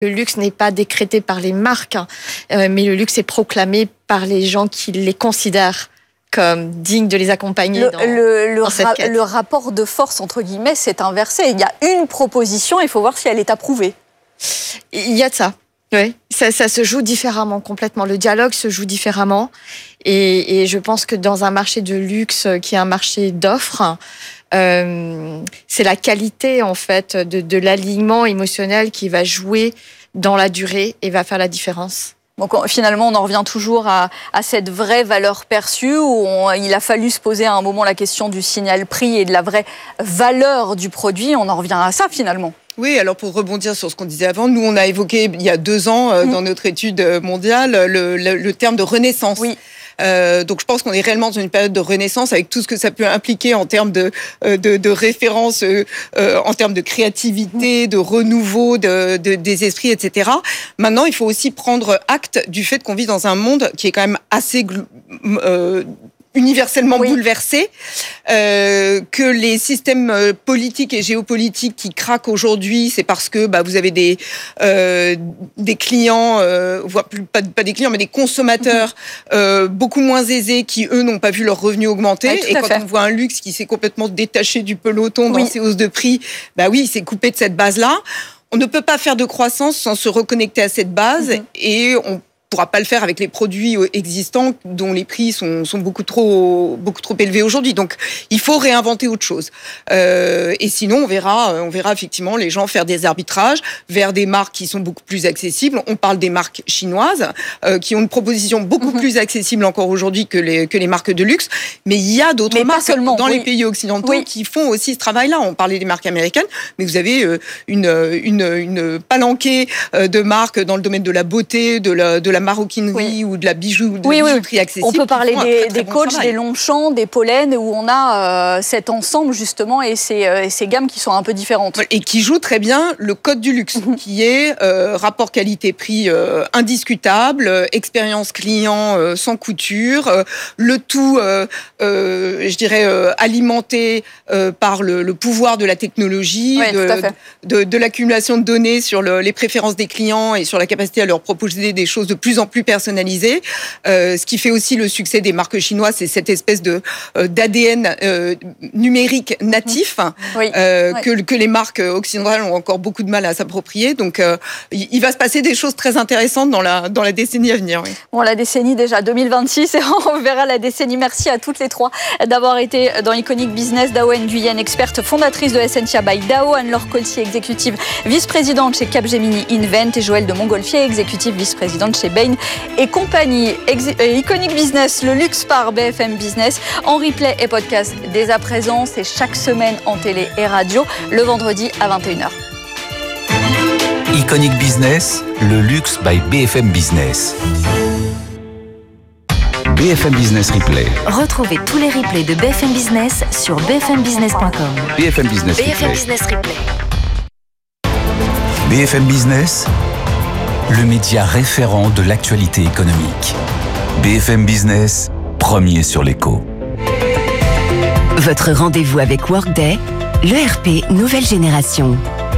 Le luxe n'est pas décrété par les marques, mais le luxe est proclamé par les gens qui les considèrent comme dignes de les accompagner dans cette quête. Le rapport de force, entre guillemets, s'est inversé. Il y a une proposition, il faut voir si elle est approuvée. Il y a de ça. Oui, ça se joue différemment complètement. Le dialogue se joue différemment. Et je pense que dans un marché de luxe qui est un marché d'offres, c'est la qualité en fait de l'alignement émotionnel qui va jouer dans la durée et va faire la différence. Donc finalement, on en revient toujours à cette vraie valeur perçue où il a fallu se poser à un moment la question du signal prix et de la vraie valeur du produit. On en revient à ça finalement. Oui, alors pour rebondir sur ce qu'on disait avant, nous on a évoqué il y a 2 ans dans notre étude mondiale le terme de renaissance. Oui. Donc je pense qu'on est réellement dans une période de renaissance avec tout ce que ça peut impliquer en termes de référence, en termes de créativité, de renouveau des esprits, etc. Maintenant, il faut aussi prendre acte du fait qu'on vit dans un monde qui est quand même assez universellement bouleversé, que les systèmes politiques et géopolitiques qui craquent aujourd'hui, c'est parce que vous avez des clients, voire pas des clients, mais des consommateurs beaucoup moins aisés qui, eux, n'ont pas vu leurs revenus augmenter. Et quand on voit un luxe qui s'est complètement détaché du peloton dans ses hausses de prix, il s'est coupé de cette base-là. On ne peut pas faire de croissance sans se reconnecter à cette base et on pourra pas le faire avec les produits existants dont les prix sont beaucoup trop élevés aujourd'hui. Donc, il faut réinventer autre chose. Et sinon, on verra effectivement les gens faire des arbitrages vers des marques qui sont beaucoup plus accessibles. On parle des marques chinoises qui ont une proposition beaucoup plus accessible encore aujourd'hui que les marques de luxe. Mais il y a d'autres marques dans les pays occidentaux qui font aussi ce travail-là. On parlait des marques américaines, mais vous avez une palanquée de marques dans le domaine de la beauté, de la maroquinerie ou de la bijouterie accessible. On peut parler des coachs, des Longchamp, des Pollen, où on a cet ensemble justement et ces gammes qui sont un peu différentes. Et qui jouent très bien le code du luxe, qui est rapport qualité-prix indiscutable, expérience client sans couture, le tout, je dirais, alimenté par le pouvoir de la technologie, de l'accumulation de données sur les préférences des clients et sur la capacité à leur proposer des choses de plus en plus personnalisées. Ce qui fait aussi le succès des marques chinoises, c'est cette espèce d'ADN numérique natif que les marques occidentales ont encore beaucoup de mal à s'approprier. Donc, il va se passer des choses très intéressantes dans la décennie à venir. Oui. Bon, la décennie déjà 2026 et on verra la décennie. Merci à toutes les trois d'avoir été dans Iconic Business. Dao Nguyen, experte fondatrice de Essentia by Dao, Anne-Laure Coltier, exécutive vice-présidente chez Capgemini Invent et Joëlle de Montgolfier, exécutive vice-présidente chez Bain et compagnie. Iconic Business, le luxe par BFM Business, en replay et podcast dès à présent. C'est chaque semaine en télé et radio, le vendredi à 21h. Iconic Business, le luxe by BFM Business. BFM Business Replay. Retrouvez tous les replays de BFM Business sur bfmbusiness.com. BFM Business Replay. BFM Business Replay. BFM Business, le média référent de l'actualité économique. BFM Business, premier sur l'écho. Votre rendez-vous avec Workday, l'ERP nouvelle génération.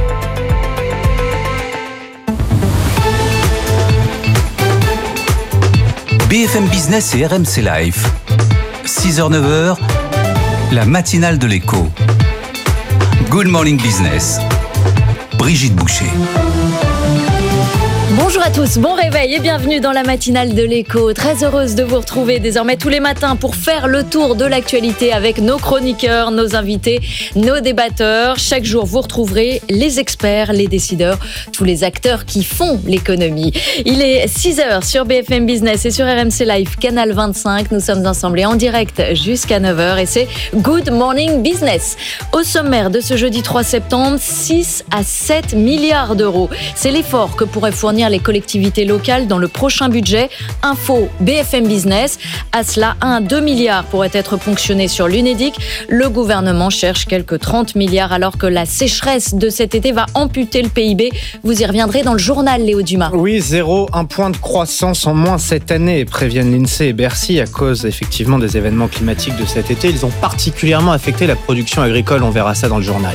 BFM Business et RMC Live. 6h-9h, la matinale de l'écho. Good Morning Business. Brigitte Boucher. Bonjour à tous, bon réveil et bienvenue dans la matinale de l'écho. Très heureuse de vous retrouver désormais tous les matins pour faire le tour de l'actualité avec nos chroniqueurs, nos invités, nos débatteurs. Chaque jour, vous retrouverez les experts, les décideurs, tous les acteurs qui font l'économie. Il est 6h sur BFM Business et sur RMC Live, Canal 25. Nous sommes ensemble et en direct jusqu'à 9h et c'est Good Morning Business. Au sommaire de ce jeudi 3 septembre, 6 à 7 milliards d'euros. C'est l'effort que pourraient fournir les collectivités locales dans le prochain budget. Info BFM Business. À cela, 2 milliards pourraient être ponctionnés sur l'Unédic. Le gouvernement cherche quelques 30 milliards alors que la sécheresse de cet été va amputer le PIB. Vous y reviendrez dans le journal, Léo Dumas. Oui, 1 point de croissance en moins cette année, préviennent l'INSEE et Bercy à cause effectivement des événements climatiques de cet été. Ils ont particulièrement affecté la production agricole. On verra ça dans le journal.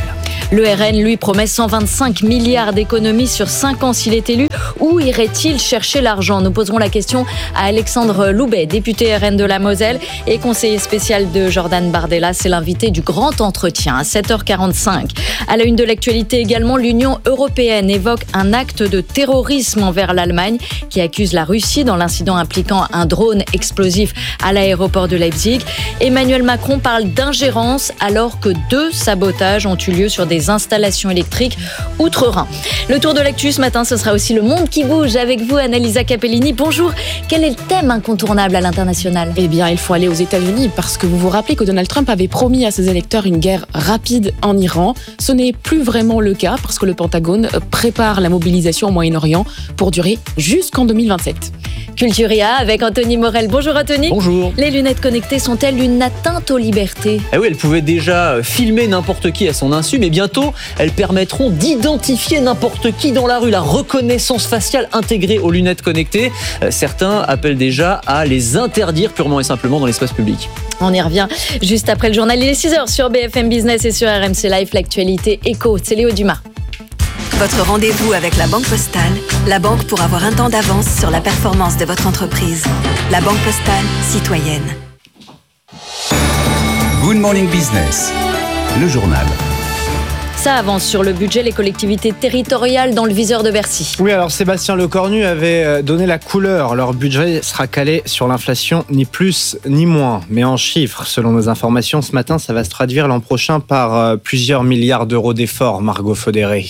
Le RN, lui, promet 125 milliards d'économies sur 5 ans s'il est élu. Où irait-il chercher l'argent ? Nous poserons la question à Alexandre Loubet, député RN de la Moselle et conseiller spécial de Jordan Bardella. C'est l'invité du grand entretien à 7h45. À la une de l'actualité également, l'Union européenne évoque un acte de terrorisme envers l'Allemagne qui accuse la Russie dans l'incident impliquant un drone explosif à l'aéroport de Leipzig. Emmanuel Macron parle d'ingérence alors que 2 sabotages ont eu lieu sur des installations électriques outre-Rhin. Le tour de l'actu ce matin, ce sera aussi le monde qui bouge avec vous, Annalisa Capellini. Bonjour, quel est le thème incontournable à l'international ? Eh bien, il faut aller aux États-Unis parce que vous vous rappelez que Donald Trump avait promis à ses électeurs une guerre rapide en Iran. Ce n'est plus vraiment le cas parce que le Pentagone prépare la mobilisation au Moyen-Orient pour durer jusqu'en 2027. Culturia avec Anthony Morel. Bonjour Anthony. Bonjour. Les lunettes connectées sont-elles une atteinte aux libertés ? Eh oui, elles pouvaient déjà filmer n'importe qui à son insu, mais bientôt, elles permettront d'identifier n'importe qui dans la rue. La reconnaissance faciale intégrée aux lunettes connectées. Certains appellent déjà à les interdire purement et simplement dans l'espace public. On y revient juste après le journal. Il est 6h sur BFM Business et sur RMC Live. L'actualité éco. C'est Léo Dumas. Votre rendez-vous avec la Banque Postale, la banque pour avoir un temps d'avance sur la performance de votre entreprise. La Banque Postale, citoyenne. Good Morning Business, le journal. Ça avance sur le budget, les collectivités territoriales dans le viseur de Bercy. Oui, alors Sébastien Lecornu avait donné la couleur. Leur budget sera calé sur l'inflation, ni plus ni moins. Mais en chiffres, selon nos informations ce matin, ça va se traduire l'an prochain par plusieurs milliards d'euros d'efforts, Margot Faudéré.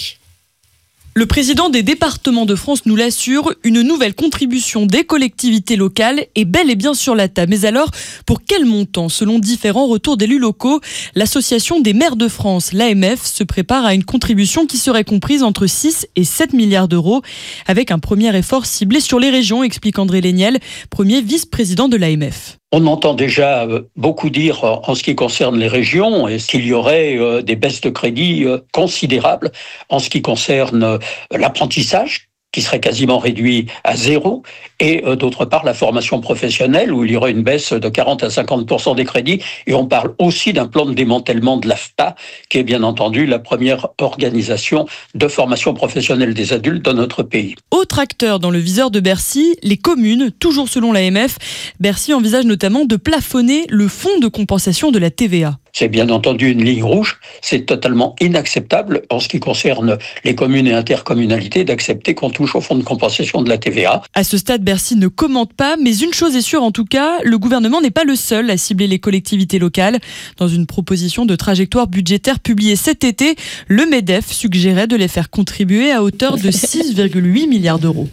Le président des départements de France nous l'assure, une nouvelle contribution des collectivités locales est bel et bien sur la table. Mais alors, pour quel montant ? Selon différents retours d'élus locaux, l'association des maires de France, l'AMF, se prépare à une contribution qui serait comprise entre 6 et 7 milliards d'euros, avec un premier effort ciblé sur les régions, explique André Léniel, premier vice-président de l'AMF. On entend déjà beaucoup dire en ce qui concerne les régions qu'il y aurait des baisses de crédit considérables en ce qui concerne l'apprentissage, qui serait quasiment réduit à 0, et d'autre part la formation professionnelle, où il y aurait une baisse de 40 à 50% des crédits. Et on parle aussi d'un plan de démantèlement de l'AFPA, qui est bien entendu la première organisation de formation professionnelle des adultes dans notre pays. Autre acteur dans le viseur de Bercy, les communes. Toujours selon l'AMF, Bercy envisage notamment de plafonner le fonds de compensation de la TVA. C'est bien entendu une ligne rouge. C'est totalement inacceptable en ce qui concerne les communes et intercommunalités d'accepter qu'on touche au fonds de compensation de la TVA. À ce stade, Bercy ne commente pas, mais une chose est sûre en tout cas, le gouvernement n'est pas le seul à cibler les collectivités locales. Dans une proposition de trajectoire budgétaire publiée cet été, le MEDEF suggérait de les faire contribuer à hauteur de 6,8 milliards d'euros.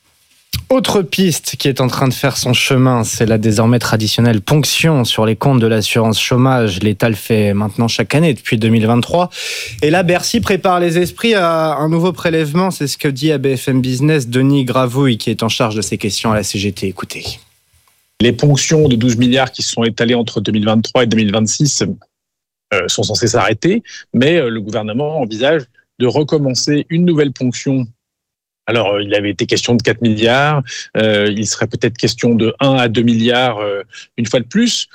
Autre piste qui est en train de faire son chemin, c'est la désormais traditionnelle ponction sur les comptes de l'assurance chômage. L'État le fait maintenant chaque année depuis 2023. Et là, Bercy prépare les esprits à un nouveau prélèvement. C'est ce que dit à BFM Business Denis Gravouille, qui est en charge de ces questions à la CGT. Écoutez. Les ponctions de 12 milliards qui se sont étalées entre 2023 et 2026 sont censées s'arrêter, mais le gouvernement envisage de recommencer une nouvelle ponction. Alors, il avait été question de 4 milliards, il serait peut-être question de 1 à 2 milliards une fois de plus.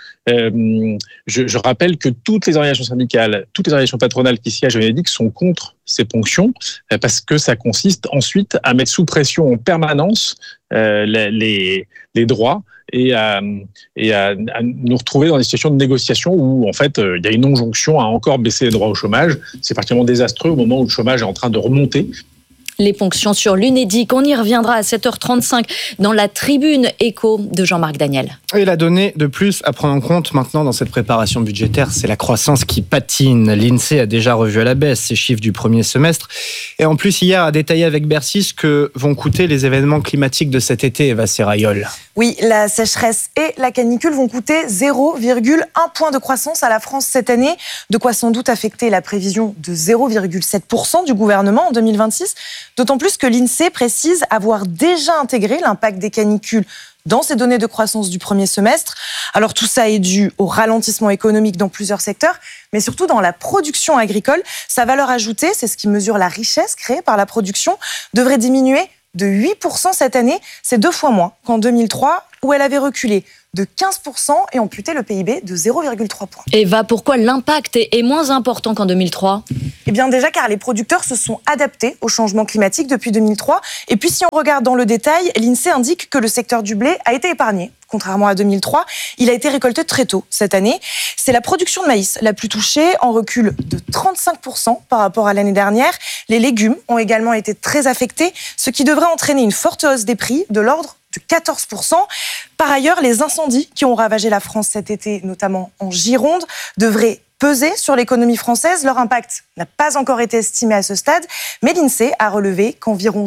Je rappelle que toutes les organisations syndicales, toutes les organisations patronales qui siègent à l'UNEDIC sont contre ces ponctions parce que ça consiste ensuite à mettre sous pression en permanence les droits et à nous retrouver dans des situations de négociation où, en fait, il y a une injonction à encore baisser les droits au chômage. C'est particulièrement désastreux au moment où le chômage est en train de remonter. Les ponctions sur l'UNEDIC. On y reviendra à 7h35 dans la tribune éco de Jean-Marc Daniel. Et la donnée de plus à prendre en compte maintenant dans cette préparation budgétaire, c'est la croissance qui patine. L'INSEE a déjà revu à la baisse ses chiffres du premier semestre. Et en plus, hier, a détaillé avec Bercy ce que vont coûter les événements climatiques de cet été, Eva Serrayol. Oui, la sécheresse et la canicule vont coûter 0,1 point de croissance à la France cette année, de quoi sans doute affecter la prévision de 0,7% du gouvernement en 2026. D'autant plus que l'INSEE précise avoir déjà intégré l'impact des canicules dans ses données de croissance du premier semestre. Alors tout ça est dû au ralentissement économique dans plusieurs secteurs, mais surtout dans la production agricole. Sa valeur ajoutée, c'est ce qui mesure la richesse créée par la production, devrait diminuer de 8% cette année. C'est 2 fois moins qu'en 2003. où elle avait reculé de 15% et amputé le PIB de 0,3 points. Eva, pourquoi l'impact est moins important qu'en 2003 ? Eh bien déjà car les producteurs se sont adaptés au changement climatique depuis 2003. Et puis si on regarde dans le détail, l'INSEE indique que le secteur du blé a été épargné. Contrairement à 2003, il a été récolté très tôt cette année. C'est la production de maïs la plus touchée, en recul de 35% par rapport à l'année dernière. Les légumes ont également été très affectés, ce qui devrait entraîner une forte hausse des prix de l'ordre de 14%. Par ailleurs, les incendies qui ont ravagé la France cet été, notamment en Gironde, devraient peser sur l'économie française. Leur impact n'a pas encore été estimé à ce stade, mais l'INSEE a relevé qu'environ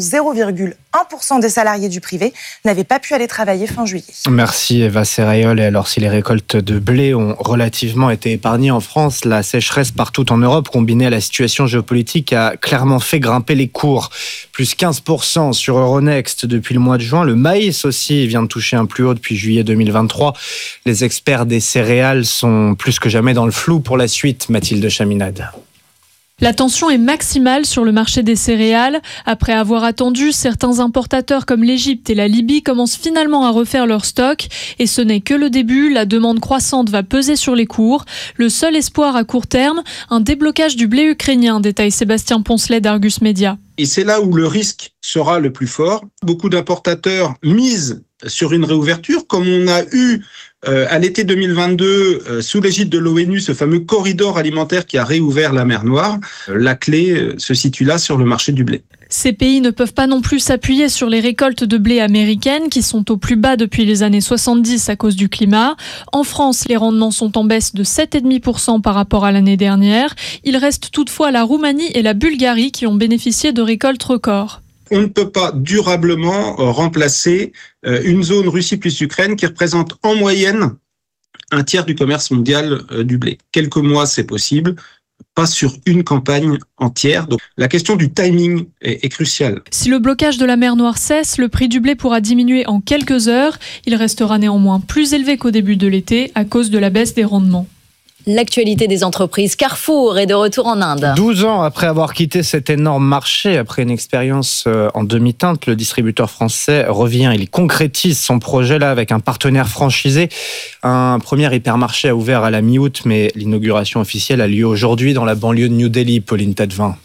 0,1% des salariés du privé n'avaient pas pu aller travailler fin juillet. Merci Eva Serrayol. Et alors, si les récoltes de blé ont relativement été épargnées en France, la sécheresse partout en Europe, combinée à la situation géopolitique, a clairement fait grimper les cours. Plus 15% sur Euronext depuis le mois de juin. Le maïs aussi vient de toucher un plus haut depuis juillet 2023. Les experts des céréales sont plus que jamais dans le flou pour la suite, Mathilde Chaminade. La tension est maximale sur le marché des céréales. Après avoir attendu, certains importateurs comme l'Égypte et la Libye commencent finalement à refaire leur stock. Et ce n'est que le début, la demande croissante va peser sur les cours. Le seul espoir à court terme, un déblocage du blé ukrainien, détaille Sébastien Poncelet d'Argus Media. Et c'est là où le risque sera le plus fort. Beaucoup d'importateurs misent sur une réouverture, comme on a eu à l'été 2022, sous l'égide de l'ONU, ce fameux corridor alimentaire qui a réouvert la mer Noire. La clé se situe là sur le marché du blé. Ces pays ne peuvent pas non plus s'appuyer sur les récoltes de blé américaines qui sont au plus bas depuis les années 70 à cause du climat. En France, les rendements sont en baisse de 7,5% par rapport à l'année dernière. Il reste toutefois la Roumanie et la Bulgarie qui ont bénéficié de récoltes records. On ne peut pas durablement remplacer une zone Russie plus Ukraine qui représente en moyenne un tiers du commerce mondial du blé. Quelques mois, c'est possible, pas sur une campagne entière. Donc, la question du timing est cruciale. Si le blocage de la mer Noire cesse, le prix du blé pourra diminuer en quelques heures. Il restera néanmoins plus élevé qu'au début de l'été à cause de la baisse des rendements. L'actualité des entreprises. Carrefour est de retour en Inde. 12 ans après avoir quitté cet énorme marché, après une expérience en demi-teinte, le distributeur français revient. Il concrétise son projet là avec un partenaire franchisé. Un premier hypermarché a ouvert à la mi-août, mais l'inauguration officielle a lieu aujourd'hui dans la banlieue de New Delhi, Pauline Tadevin.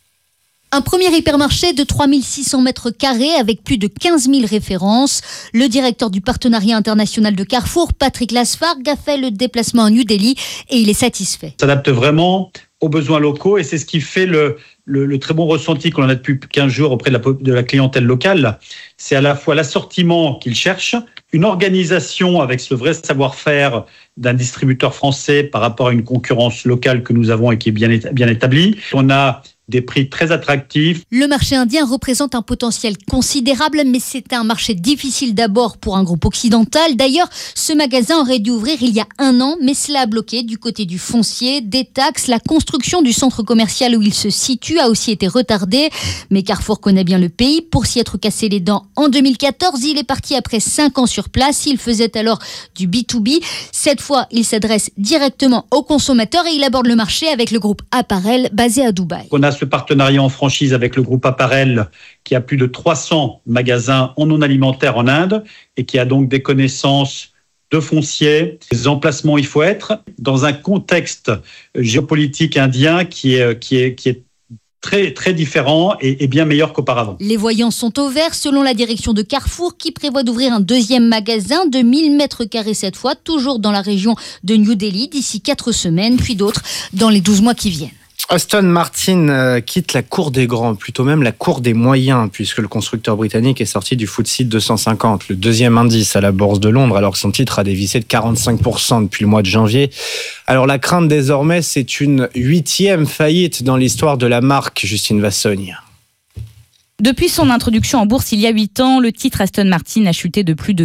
Un premier hypermarché de 3600 mètres carrés avec plus de 15 000 références. Le directeur du partenariat international de Carrefour, Patrick Lasfargue, a fait le déplacement à New Delhi et il est satisfait. Ça s'adapte vraiment aux besoins locaux et c'est ce qui fait le très bon ressenti qu'on en a depuis 15 jours auprès de la clientèle locale. C'est à la fois l'assortiment qu'ils cherchent, une organisation avec ce vrai savoir-faire d'un distributeur français par rapport à une concurrence locale que nous avons et qui est bien établie. On a des prix très attractifs. Le marché indien représente un potentiel considérable, mais c'est un marché difficile d'abord pour un groupe occidental. D'ailleurs, ce magasin aurait dû ouvrir il y a 1 an, mais cela a bloqué du côté du foncier, des taxes. La construction du centre commercial où il se situe a aussi été retardée. Mais Carrefour connaît bien le pays. Pour s'y être cassé les dents en 2014, il est parti après 5 ans sur place. Il faisait alors du B2B. Cette fois, il s'adresse directement aux consommateurs et il aborde le marché avec le groupe Apparel basé à Dubaï. On a ce partenariat en franchise avec le groupe Apparel qui a plus de 300 magasins en non alimentaire en Inde et qui a donc des connaissances de foncier, des emplacements où il faut être dans un contexte géopolitique indien qui est très, très différent et bien meilleur qu'auparavant. Les voyants sont au vert selon la direction de Carrefour qui prévoit d'ouvrir un deuxième magasin de 1000 mètres carrés cette fois, toujours dans la région de New Delhi d'ici 4 semaines, puis d'autres dans les 12 mois qui viennent. Aston Martin quitte la cour des grands, plutôt même la cour des moyens, puisque le constructeur britannique est sorti du FTSE 250, le deuxième indice à la Bourse de Londres, alors que son titre a dévissé de 45% depuis le mois de janvier. Alors la crainte désormais, c'est une 8e faillite dans l'histoire de la marque, Justine Vassogne. Depuis son introduction en bourse il y a 8 ans, le titre Aston Martin a chuté de plus de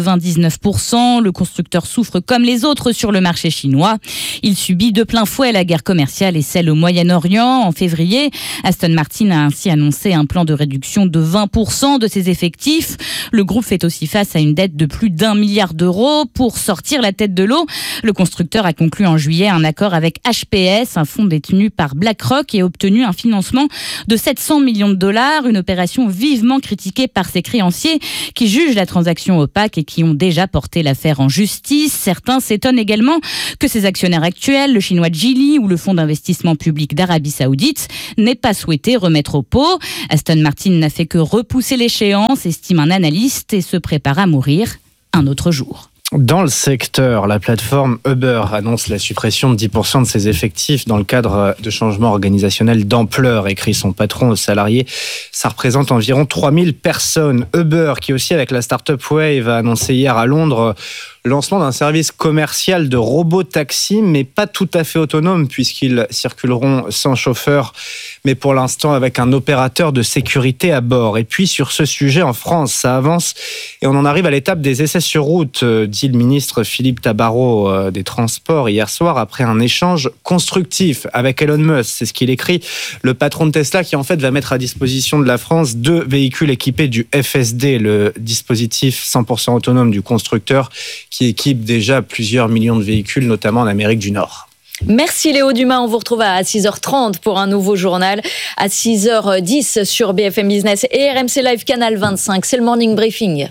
99%. Le constructeur souffre comme les autres sur le marché chinois. Il subit de plein fouet la guerre commerciale et celle au Moyen-Orient. En février, Aston Martin a ainsi annoncé un plan de réduction de 20% de ses effectifs. Le groupe fait aussi face à une dette de plus d'1 milliard d'euros. Pour sortir la tête de l'eau, le constructeur a conclu en juillet un accord avec HPS, un fonds détenu par BlackRock, et obtenu un financement de $700 millions. Une opération vivement critiquée par ses créanciers qui jugent la transaction opaque et qui ont déjà porté l'affaire en justice. Certains s'étonnent également que ses actionnaires actuels, le chinois Geely ou le fonds d'investissement public d'Arabie Saoudite, n'aient pas souhaité remettre au pot. Aston Martin n'a fait que repousser l'échéance, estime un analyste, et se prépare à mourir un autre jour. Dans le secteur, la plateforme Uber annonce la suppression de 10% de ses effectifs dans le cadre de changements organisationnels d'ampleur, écrit son patron aux salariés. Ça représente environ 3000 personnes. Uber, qui aussi avec la start-up Wave a annoncé hier à Londres le lancement d'un service commercial de robotaxi, mais pas tout à fait autonome puisqu'ils circuleront sans chauffeur, mais pour l'instant avec un opérateur de sécurité à bord. Et puis sur ce sujet, en France, ça avance et on en arrive à l'étape des essais sur route, dit le ministre Philippe Tabarot des Transports hier soir après un échange constructif avec Elon Musk. C'est ce qu'il écrit, le patron de Tesla qui en fait va mettre à disposition de la France 2 véhicules équipés du FSD, le dispositif 100% autonome du constructeur qui équipe déjà plusieurs millions de véhicules, notamment en Amérique du Nord. Merci Léo Dumas, on vous retrouve à 6h30 pour un nouveau journal, à 6h10 sur BFM Business et RMC Live Canal 25. C'est le Morning Briefing.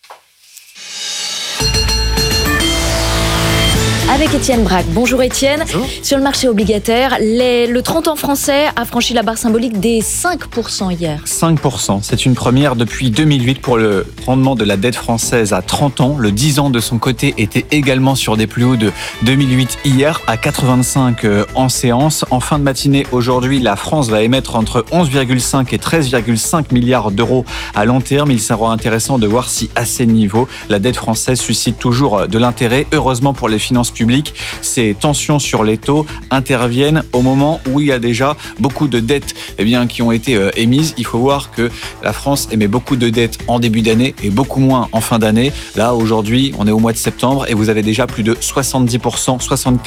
Avec Étienne Braque. Bonjour Étienne. Bonjour. Sur le marché obligataire, le 30 ans français a franchi la barre symbolique des 5% hier. 5%, c'est une première depuis 2008 pour le rendement de la dette française à 30 ans. Le 10 ans de son côté était également sur des plus hauts de 2008 hier, à 85 en séance. En fin de matinée, aujourd'hui, la France va émettre entre 11,5 et 13,5 milliards d'euros à long terme. Il sera intéressant de voir si à ces niveaux, la dette française suscite toujours de l'intérêt. Heureusement pour les finances publiques, ces tensions sur les taux interviennent au moment où il y a déjà beaucoup de dettes qui ont été émises. Il faut voir que la France émet beaucoup de dettes en début d'année et beaucoup moins en fin d'année. Là, aujourd'hui, on est au mois de septembre et vous avez déjà plus de 70%,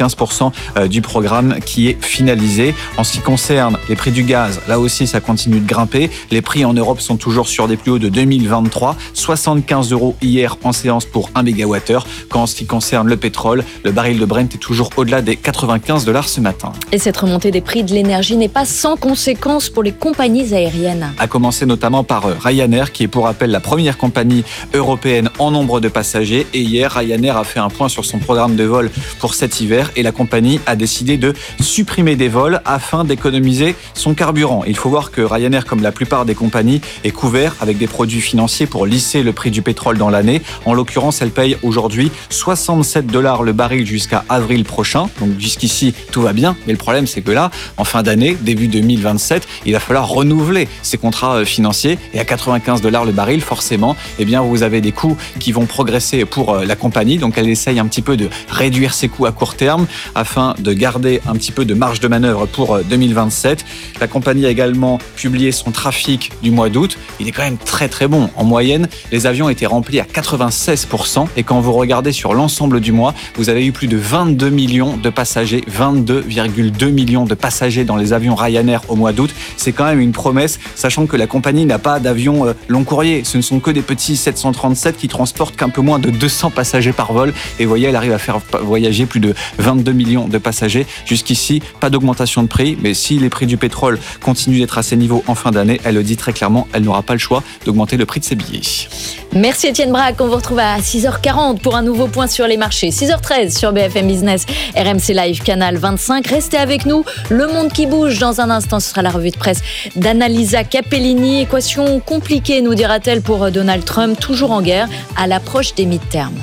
75% du programme qui est finalisé. En ce qui concerne les prix du gaz, là aussi, ça continue de grimper. Les prix en Europe sont toujours sur des plus hauts de 2023. 75 € hier en séance pour 1 mégawattheure. Quand en ce qui concerne le pétrole, le baril de Brent est toujours au-delà des 95 $ ce matin. Et cette remontée des prix de l'énergie n'est pas sans conséquences pour les compagnies aériennes. À commencer notamment par Ryanair, qui est pour rappel la première compagnie européenne en nombre de passagers. Et hier, Ryanair a fait un point sur son programme de vol pour cet hiver et la compagnie a décidé de supprimer des vols afin d'économiser son carburant. Il faut voir que Ryanair, comme la plupart des compagnies, est couvert avec des produits financiers pour lisser le prix du pétrole dans l'année. En l'occurrence, elle paye aujourd'hui 67 $ le baril jusqu'à avril prochain. Donc jusqu'ici, tout va bien. Mais le problème, c'est que là, en fin d'année, début 2027, il va falloir renouveler ces contrats financiers. Et à 95 $ le baril, forcément, vous avez des coûts qui vont progresser pour la compagnie. Donc elle essaye un petit peu de réduire ses coûts à court terme afin de garder un petit peu de marge de manœuvre pour 2027. La compagnie a également publié son trafic du mois d'août. Il est quand même très très bon. En moyenne, les avions étaient remplis à 96%. Et quand vous regardez sur l'ensemble du mois, vous avez eu plus de 22 millions de passagers, 22,2 millions de passagers dans les avions Ryanair au mois d'août. C'est quand même une promesse, sachant que la compagnie n'a pas d'avions long courrier. Ce ne sont que des petits 737 qui transportent qu'un peu moins de 200 passagers par vol. Et vous voyez, elle arrive à faire voyager plus de 22 millions de passagers. Jusqu'ici, pas d'augmentation de prix, mais si les prix du pétrole continuent d'être à ces niveaux en fin d'année, elle le dit très clairement, elle n'aura pas le choix d'augmenter le prix de ses billets. Merci Étienne Braque, on vous retrouve à 6h40 pour un nouveau point sur les marchés. 6h13 sur BFM Business, RMC Live Canal 25. Restez avec nous, le monde qui bouge. Dans un instant, ce sera la revue de presse d'Annalisa Capellini. Équation compliquée, nous dira-t-elle, pour Donald Trump, toujours en guerre à l'approche des midterms.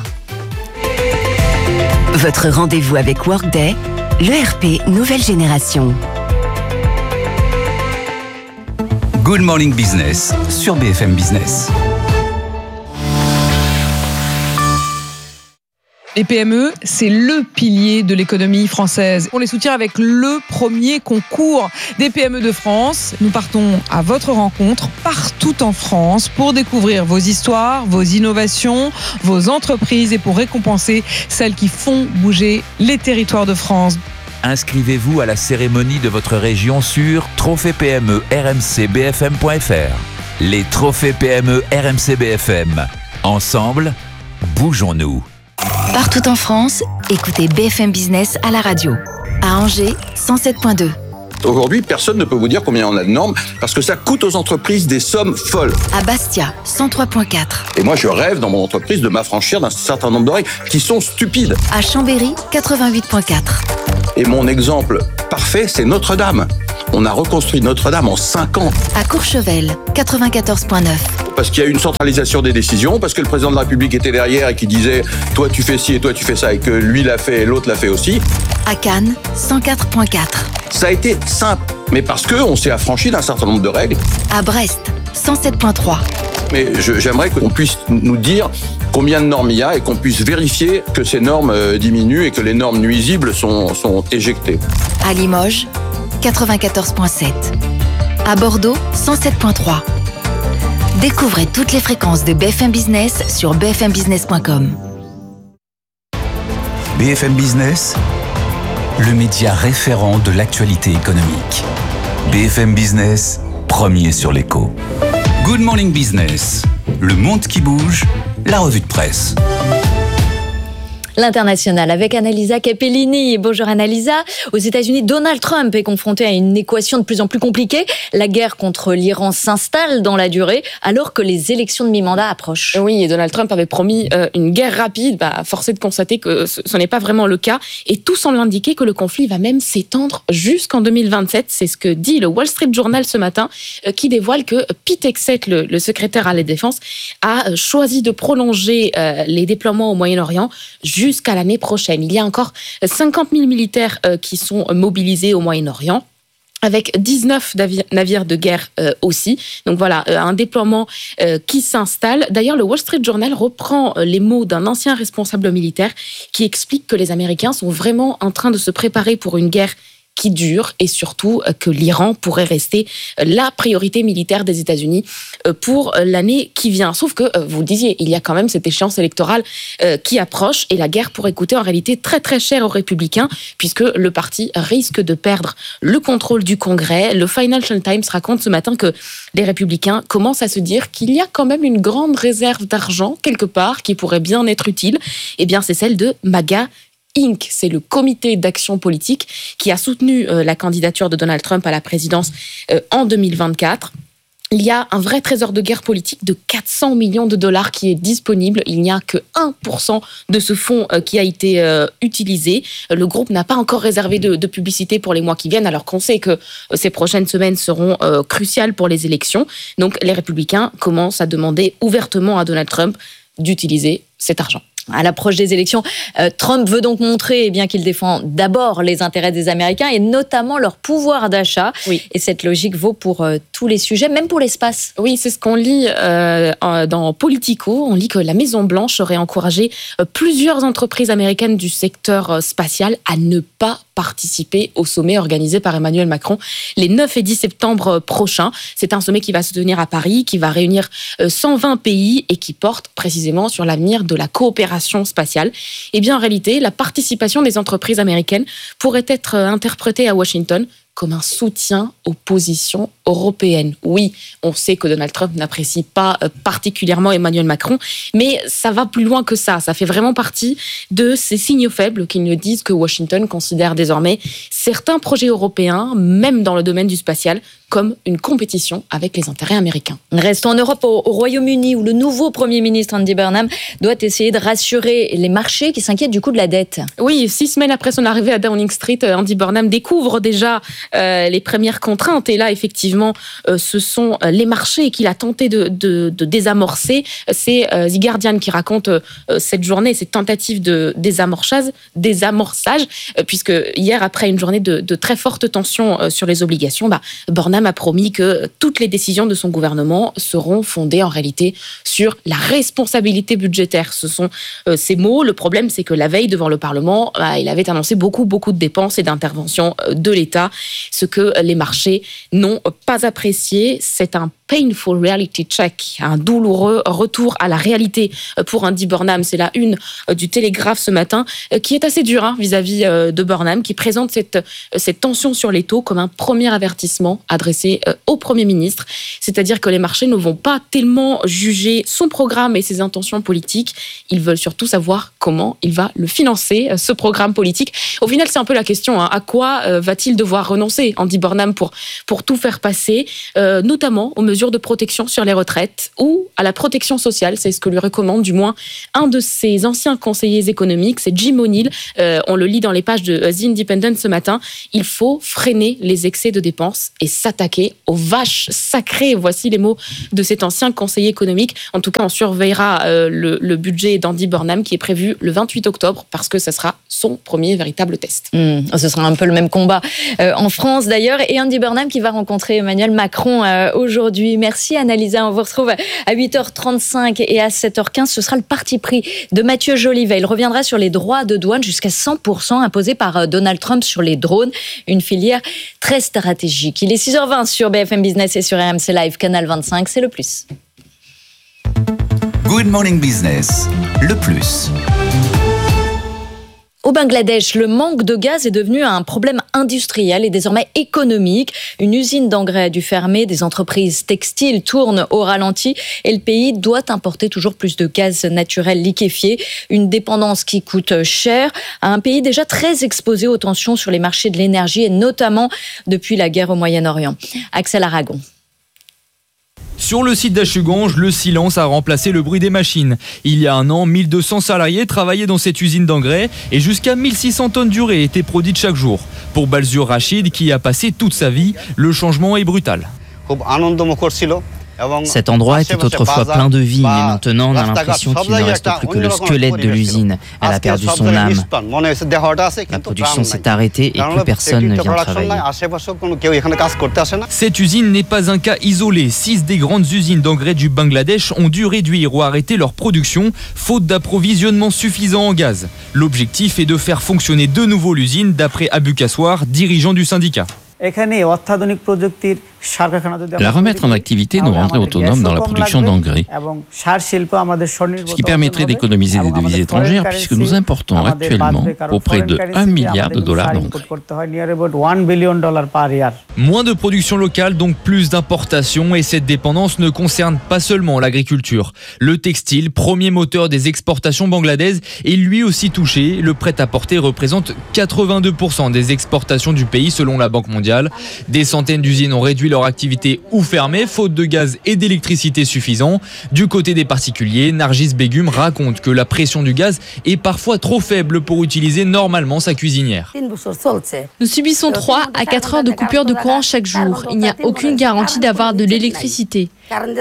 Votre rendez-vous avec Workday, l'ERP nouvelle génération. Good Morning Business sur BFM Business. Les PME, c'est le pilier de l'économie française. On les soutient avec le premier concours des PME de France. Nous partons à votre rencontre partout en France pour découvrir vos histoires, vos innovations, vos entreprises et pour récompenser celles qui font bouger les territoires de France. Inscrivez-vous à la cérémonie de votre région sur Trophée PME RMC BFM.fr. Les Trophées PME RMC BFM. Ensemble, bougeons-nous. Partout en France, écoutez BFM Business à la radio. À Angers, 107.2. Aujourd'hui, personne ne peut vous dire combien on a de normes parce que ça coûte aux entreprises des sommes folles. À Bastia, 103.4. Et moi, je rêve dans mon entreprise de m'affranchir d'un certain nombre de règles qui sont stupides. À Chambéry, 88.4. Et mon exemple parfait, c'est Notre-Dame. On a reconstruit Notre-Dame en 5 ans. À Courchevel, 94.9. Parce qu'il y a eu une centralisation des décisions, parce que le président de la République était derrière et qui disait « toi tu fais ci et toi tu fais ça » et que lui l'a fait et l'autre l'a fait aussi. À Cannes, 104.4. Ça a été simple, mais parce qu'on s'est affranchi d'un certain nombre de règles. À Brest, 107.3. Mais j'aimerais qu'on puisse nous dire combien de normes il y a et qu'on puisse vérifier que ces normes diminuent et que les normes nuisibles sont éjectées. À Limoges, 94.7. À Bordeaux, 107.3. Découvrez toutes les fréquences de BFM Business sur bfmbusiness.com. BFM Business, le média référent de l'actualité économique. BFM Business, premier sur l'écho. Good Morning Business, le monde qui bouge, la revue de presse. L'international avec Annalisa Capellini. Bonjour Annalisa. Aux États-Unis, Donald Trump est confronté à une équation de plus en plus compliquée. La guerre contre l'Iran s'installe dans la durée alors que les élections de mi-mandat approchent. Oui, et Donald Trump avait promis une guerre rapide. Force est de constater que ce n'est pas vraiment le cas. Et tout semble indiquer que le conflit va même s'étendre jusqu'en 2027. C'est ce que dit le Wall Street Journal ce matin, qui dévoile que Pete Hegseth, le secrétaire à la Défense, a choisi de prolonger les déploiements au Moyen-Orient jusqu'à l'année prochaine. Il y a encore 50 000 militaires qui sont mobilisés au Moyen-Orient, avec 19 navires de guerre aussi. Donc voilà, un déploiement qui s'installe. D'ailleurs, le Wall Street Journal reprend les mots d'un ancien responsable militaire qui explique que les Américains sont vraiment en train de se préparer pour une guerre qui dure et surtout que l'Iran pourrait rester la priorité militaire des États-Unis pour l'année qui vient. Sauf que, vous le disiez, il y a quand même cette échéance électorale qui approche et la guerre pourrait coûter en réalité très très cher aux Républicains puisque le parti risque de perdre le contrôle du Congrès. Le Financial Times raconte ce matin que les Républicains commencent à se dire qu'il y a quand même une grande réserve d'argent quelque part qui pourrait bien être utile. Eh bien, c'est celle de MAGA Inc. C'est le comité d'action politique qui a soutenu la candidature de Donald Trump à la présidence en 2024. Il y a un vrai trésor de guerre politique de 400 millions de dollars qui est disponible. Il n'y a que 1% de ce fonds qui a été utilisé. Le groupe n'a pas encore réservé de publicité pour les mois qui viennent, alors qu'on sait que ces prochaines semaines seront cruciales pour les élections. Donc les Républicains commencent à demander ouvertement à Donald Trump d'utiliser cet argent. À l'approche des élections, Trump veut donc montrer qu'il défend d'abord les intérêts des Américains et notamment leur pouvoir d'achat. Oui. Et cette logique vaut pour tous les sujets, même pour l'espace. Oui, c'est ce qu'on lit dans Politico. On lit que la Maison-Blanche aurait encouragé plusieurs entreprises américaines du secteur spatial à ne pas participer au sommet organisé par Emmanuel Macron les 9 et 10 septembre prochains. C'est un sommet qui va se tenir à Paris, qui va réunir 120 pays et qui porte précisément sur l'avenir de la coopération spatiale. Eh bien, en réalité, la participation des entreprises américaines pourrait être interprétée à Washington comme un soutien aux positions européennes. Oui, on sait que Donald Trump n'apprécie pas particulièrement Emmanuel Macron, mais ça va plus loin que ça. Ça fait vraiment partie de ces signaux faibles qui nous disent que Washington considère désormais certains projets européens, même dans le domaine du spatial, comme une compétition avec les intérêts américains. Restons en Europe, au Royaume-Uni, où le nouveau Premier ministre Andy Burnham doit essayer de rassurer les marchés qui s'inquiètent du coût de la dette. Oui, 6 semaines après son arrivée à Downing Street, Andy Burnham découvre déjà les premières contraintes. Et là, effectivement, ce sont les marchés qu'il a tenté de désamorcer. C'est The Guardian qui raconte cette journée, cette tentative de désamorçage, puisque hier, après une journée de très forte tension sur les obligations, Burnham a promis que toutes les décisions de son gouvernement seront fondées en réalité sur la responsabilité budgétaire. Ce sont ces mots. Le problème, c'est que la veille, devant le Parlement, il avait annoncé beaucoup de dépenses et d'interventions de l'État, ce que les marchés n'ont pas apprécié. C'est un painful reality check, un douloureux retour à la réalité pour Andy Burnham. C'est la une du Télégraphe ce matin, qui est assez dur vis-à-vis de Burnham, qui présente cette tension sur les taux comme un premier avertissement adressé au Premier ministre. C'est-à-dire que les marchés ne vont pas tellement juger son programme et ses intentions politiques. Ils veulent surtout savoir comment il va le financer, ce programme politique. Au final, c'est un peu la question. À quoi va-t-il devoir renoncer, Andy Burnham, pour tout faire passer, notamment aux mesures de protection sur les retraites ou à la protection sociale. C'est ce que lui recommande du moins un de ses anciens conseillers économiques, c'est Jim O'Neill. On le lit dans les pages de The Independent ce matin. Il faut freiner les excès de dépenses et s'attaquer aux vaches sacrées. Voici les mots de cet ancien conseiller économique. En tout cas, on surveillera le budget d'Andy Burnham qui est prévu le 28 octobre parce que ce sera son premier véritable test. Ce sera un peu le même combat en France d'ailleurs. Et Andy Burnham qui va rencontrer Emmanuel Macron aujourd'hui. Merci Annalisa, on vous retrouve à 8h35 et à 7h15. Ce sera le parti pris de Mathieu Jolivet. Il reviendra sur les droits de douane jusqu'à 100% imposés par Donald Trump sur les drones. Une filière très stratégique. Il est 6h20 sur BFM Business et sur RMC Live, Canal 25, c'est le plus. Good Morning Business, le plus. Au Bangladesh, le manque de gaz est devenu un problème industriel et désormais économique. Une usine d'engrais a dû fermer, des entreprises textiles tournent au ralenti et le pays doit importer toujours plus de gaz naturel liquéfié. Une dépendance qui coûte cher à un pays déjà très exposé aux tensions sur les marchés de l'énergie et notamment depuis la guerre au Moyen-Orient. Axel Aragon. Sur le site d'Achugange, le silence a remplacé le bruit des machines. Il y a un an, 1200 salariés travaillaient dans cette usine d'engrais et jusqu'à 1600 tonnes d'urée étaient produites chaque jour. Pour Balzur Rachid, qui a passé toute sa vie, le changement est brutal. Cet endroit était autrefois plein de vie, mais maintenant on a l'impression qu'il ne reste plus que le squelette de l'usine. Elle a perdu son âme. La production s'est arrêtée et plus personne ne vient travailler. Cette usine n'est pas un cas isolé. 6 des grandes usines d'engrais du Bangladesh ont dû réduire ou arrêter leur production, faute d'approvisionnement suffisant en gaz. L'objectif est de faire fonctionner de nouveau l'usine, d'après Abu Kaswar, dirigeant du syndicat. La remettre en activité nous rendrait autonomes dans la production d'engrais, ce qui permettrait d'économiser des devises étrangères puisque nous importons actuellement pour près de $1 milliard d'engrais. Moins de production locale, donc plus d'importation, et cette dépendance ne concerne pas seulement l'agriculture. Le textile, premier moteur des exportations bangladaises, est lui aussi touché. Le prêt-à-porter représente 82% des exportations du pays selon la Banque mondiale. Des centaines d'usines ont réduit leur activité ou fermé, faute de gaz et d'électricité suffisants. Du côté des particuliers, Nargis Begum raconte que la pression du gaz est parfois trop faible pour utiliser normalement sa cuisinière. Nous subissons 3 à 4 heures de coupure de courant chaque jour. Il n'y a aucune garantie d'avoir de l'électricité.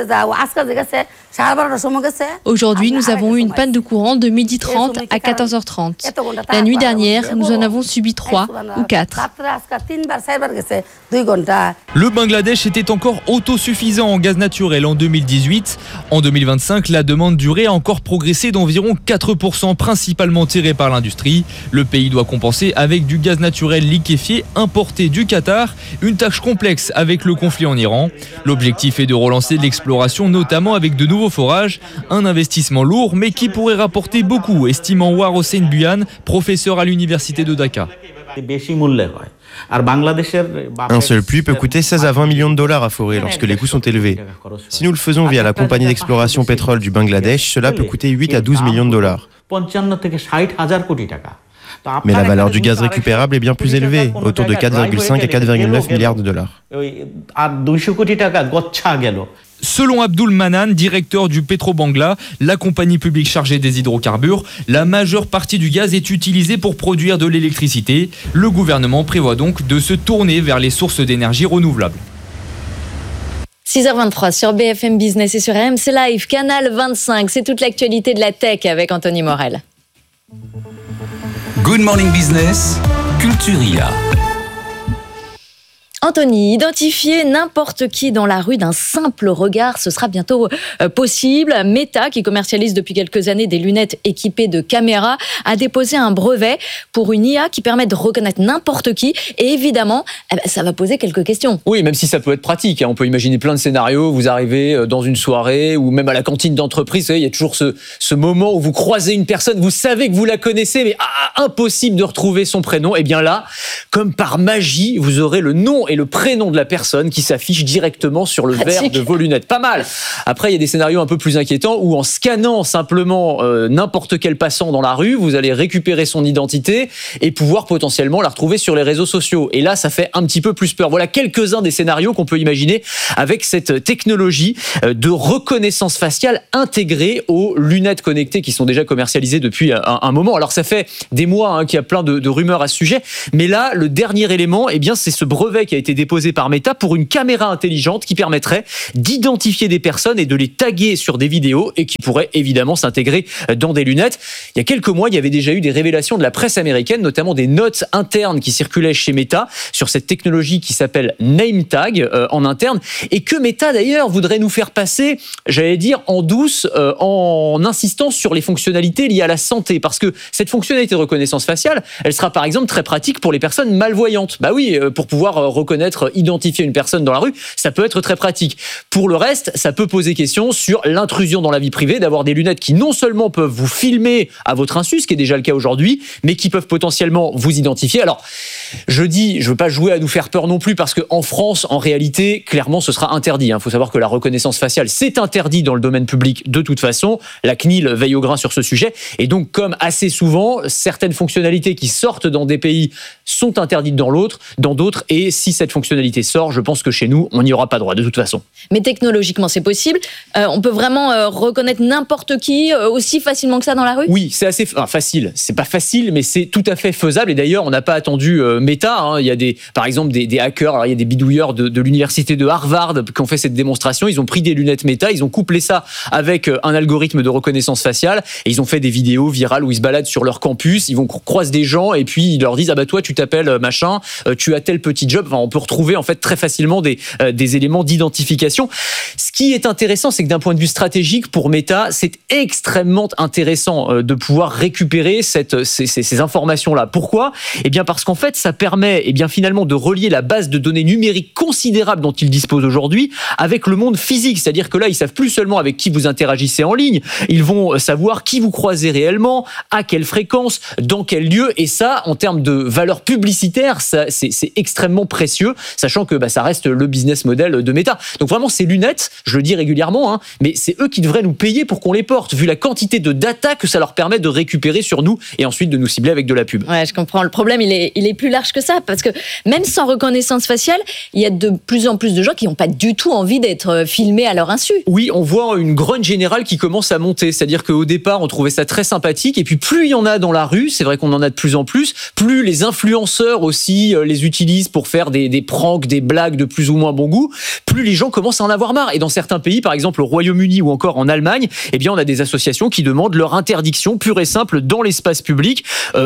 Aujourd'hui, nous avons eu une panne de courant de 12h30 à 14h30. La nuit dernière, nous en avons subi 3 ou 4. Le Bangladesh était encore autosuffisant en gaz naturel en 2018. En 2025, la demande durée a encore progressé d'environ 4%, principalement tirée par l'industrie. Le pays doit compenser avec du gaz naturel liquéfié importé du Qatar, une tâche complexe avec le conflit en Iran. L'objectif est de relancer l'exploration, notamment avec de nouveaux forages. Un investissement lourd, mais qui pourrait rapporter beaucoup, estime Anwar Hossein Buyan, professeur à l'université de Dhaka. Un seul puits peut coûter 16 à 20 millions de dollars à forer lorsque les coûts sont élevés. Si nous le faisons via la compagnie d'exploration pétrole du Bangladesh, cela peut coûter 8 à 12 millions de dollars. Mais la valeur du gaz récupérable est bien plus élevée, autour de 4,5 à 4,9 milliards de dollars. Selon Abdul Manan, directeur du Petrobangla, la compagnie publique chargée des hydrocarbures, la majeure partie du gaz est utilisée pour produire de l'électricité. Le gouvernement prévoit donc de se tourner vers les sources d'énergie renouvelables. 6h23 sur BFM Business et sur RMC Live, Canal 25. C'est toute l'actualité de la tech avec Anthony Morel. Good Morning Business, Culturia. Anthony, identifier n'importe qui dans la rue d'un simple regard, ce sera bientôt possible. Meta, qui commercialise depuis quelques années des lunettes équipées de caméras, a déposé un brevet pour une IA qui permet de reconnaître n'importe qui. Et évidemment, ça va poser quelques questions. Oui, même si ça peut être pratique. On peut imaginer plein de scénarios. Vous arrivez dans une soirée ou même à la cantine d'entreprise. Vous savez, il y a toujours ce moment où vous croisez une personne, vous savez que vous la connaissez, mais impossible de retrouver son prénom. Et bien là, comme par magie, vous aurez le nom et le prénom de la personne qui s'affiche directement sur le verre de vos lunettes. Pas mal. Après, il y a des scénarios un peu plus inquiétants où en scannant simplement n'importe quel passant dans la rue, vous allez récupérer son identité et pouvoir potentiellement la retrouver sur les réseaux sociaux. Et là, ça fait un petit peu plus peur. Voilà quelques-uns des scénarios qu'on peut imaginer avec cette technologie de reconnaissance faciale intégrée aux lunettes connectées qui sont déjà commercialisées depuis un moment. Alors, ça fait des mois qu'il y a plein de rumeurs à ce sujet. Mais là, le dernier élément, eh bien, c'est ce brevet qui a été déposé par Meta pour une caméra intelligente qui permettrait d'identifier des personnes et de les taguer sur des vidéos et qui pourrait évidemment s'intégrer dans des lunettes. Il y a quelques mois, il y avait déjà eu des révélations de la presse américaine, notamment des notes internes qui circulaient chez Meta sur cette technologie qui s'appelle NameTag en interne et que Meta d'ailleurs voudrait nous faire passer, j'allais dire, en douce en insistant sur les fonctionnalités liées à la santé. Parce que cette fonctionnalité de reconnaissance faciale, elle sera par exemple très pratique pour les personnes malvoyantes. Bah oui, pour pouvoir reconnaître, identifier une personne dans la rue, ça peut être très pratique. Pour le reste, ça peut poser question sur l'intrusion dans la vie privée, d'avoir des lunettes qui non seulement peuvent vous filmer à votre insu, ce qui est déjà le cas aujourd'hui, mais qui peuvent potentiellement vous identifier. Alors, je veux pas jouer à nous faire peur non plus, parce qu'en France, en réalité, clairement, ce sera interdit. Il faut savoir que la reconnaissance faciale, c'est interdit dans le domaine public de toute façon. La CNIL veille au grain sur ce sujet. Et donc, comme assez souvent, certaines fonctionnalités qui sortent dans des pays sont interdites dans d'autres. Et si cette fonctionnalité sort, je pense que chez nous, on n'y aura pas droit de toute façon. Mais technologiquement, c'est possible. On peut vraiment reconnaître n'importe qui aussi facilement que ça dans la rue ? Oui, c'est assez facile. C'est pas facile, mais c'est tout à fait faisable. Et d'ailleurs, on n'a pas attendu Meta. Il y a par exemple des hackers. Alors, il y a des bidouilleurs de l'université de Harvard qui ont fait cette démonstration. Ils ont pris des lunettes Meta, ils ont couplé ça avec un algorithme de reconnaissance faciale et ils ont fait des vidéos virales où ils se baladent sur leur campus. Ils vont croiser des gens et puis ils leur disent toi, tu t'appelles machin, tu as tel petit job. Enfin, on peut retrouver en fait très facilement des éléments d'identification. Ce qui est intéressant, c'est que d'un point de vue stratégique pour Meta, c'est extrêmement intéressant de pouvoir récupérer ces informations-là. Pourquoi ? Eh bien parce qu'en fait, ça permet finalement de relier la base de données numériques considérable dont ils disposent aujourd'hui avec le monde physique. C'est-à-dire que là, ils savent plus seulement avec qui vous interagissez en ligne, ils vont savoir qui vous croisez réellement, à quelle fréquence, dans quel lieu. Et ça, en termes de valeur publicitaire, c'est extrêmement précieux, sachant que ça reste le business model de Meta. Donc vraiment, ces lunettes, je le dis régulièrement, mais c'est eux qui devraient nous payer pour qu'on les porte, vu la quantité de data que ça leur permet de récupérer sur nous et ensuite de nous cibler avec de la pub. Ouais, je comprends. Le problème, il est plus large que ça, parce que même sans reconnaissance faciale, il y a de plus en plus de gens qui n'ont pas du tout envie d'être filmés à leur insu. Oui, on voit une grogne générale qui commence à monter. C'est-à-dire qu'au départ, on trouvait ça très sympathique, et puis plus il y en a dans la rue, c'est vrai qu'on en a de plus en plus, plus les influenceurs aussi les utilisent pour faire des pranks, des blagues de plus ou moins bon goût, plus les gens commencent à en avoir marre. Et dans certains pays, par exemple au Royaume-Uni ou encore en Allemagne, on a des associations qui demandent leur interdiction pure et simple dans l'espace public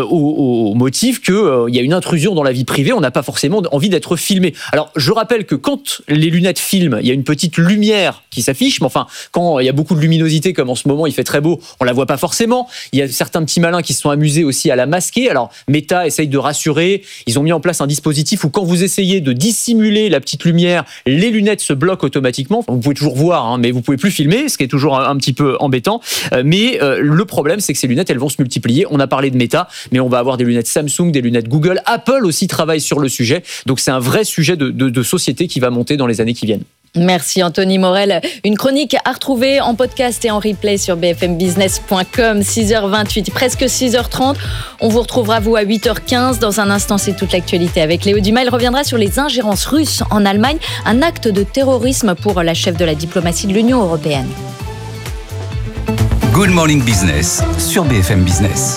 au motif qu'il y a une intrusion dans la vie privée, on n'a pas forcément envie d'être filmé. Alors, je rappelle que quand les lunettes filment, il y a une petite lumière qui s'affiche, mais enfin, quand il y a beaucoup de luminosité, comme en ce moment, il fait très beau, on la voit pas forcément. Il y a certains petits malins qui se sont amusés aussi à la masquer. Alors, Meta essaye de rassurer. Ils ont mis en place un dispositif où quand vous essayez de dissimuler la petite lumière, les lunettes se bloquent automatiquement. Enfin, vous pouvez toujours voir, mais vous pouvez plus filmer, ce qui est toujours un petit peu embêtant. Mais le problème, c'est que ces lunettes, elles vont se multiplier. On a parlé de Meta, mais on va avoir des lunettes Samsung, des lunettes Google. Apple aussi travaille sur le sujet. Donc, c'est un vrai sujet de société qui va monter dans les années qui viennent. Merci Anthony Morel. Une chronique à retrouver en podcast et en replay sur bfmbusiness.com. 6h28, presque 6h30. On vous retrouvera vous à 8h15. Dans un instant, c'est toute l'actualité avec Léo Dumas. Il reviendra sur les ingérences russes en Allemagne. Un acte de terrorisme pour la chef de la diplomatie de l'Union européenne. Good Morning Business sur BFM Business.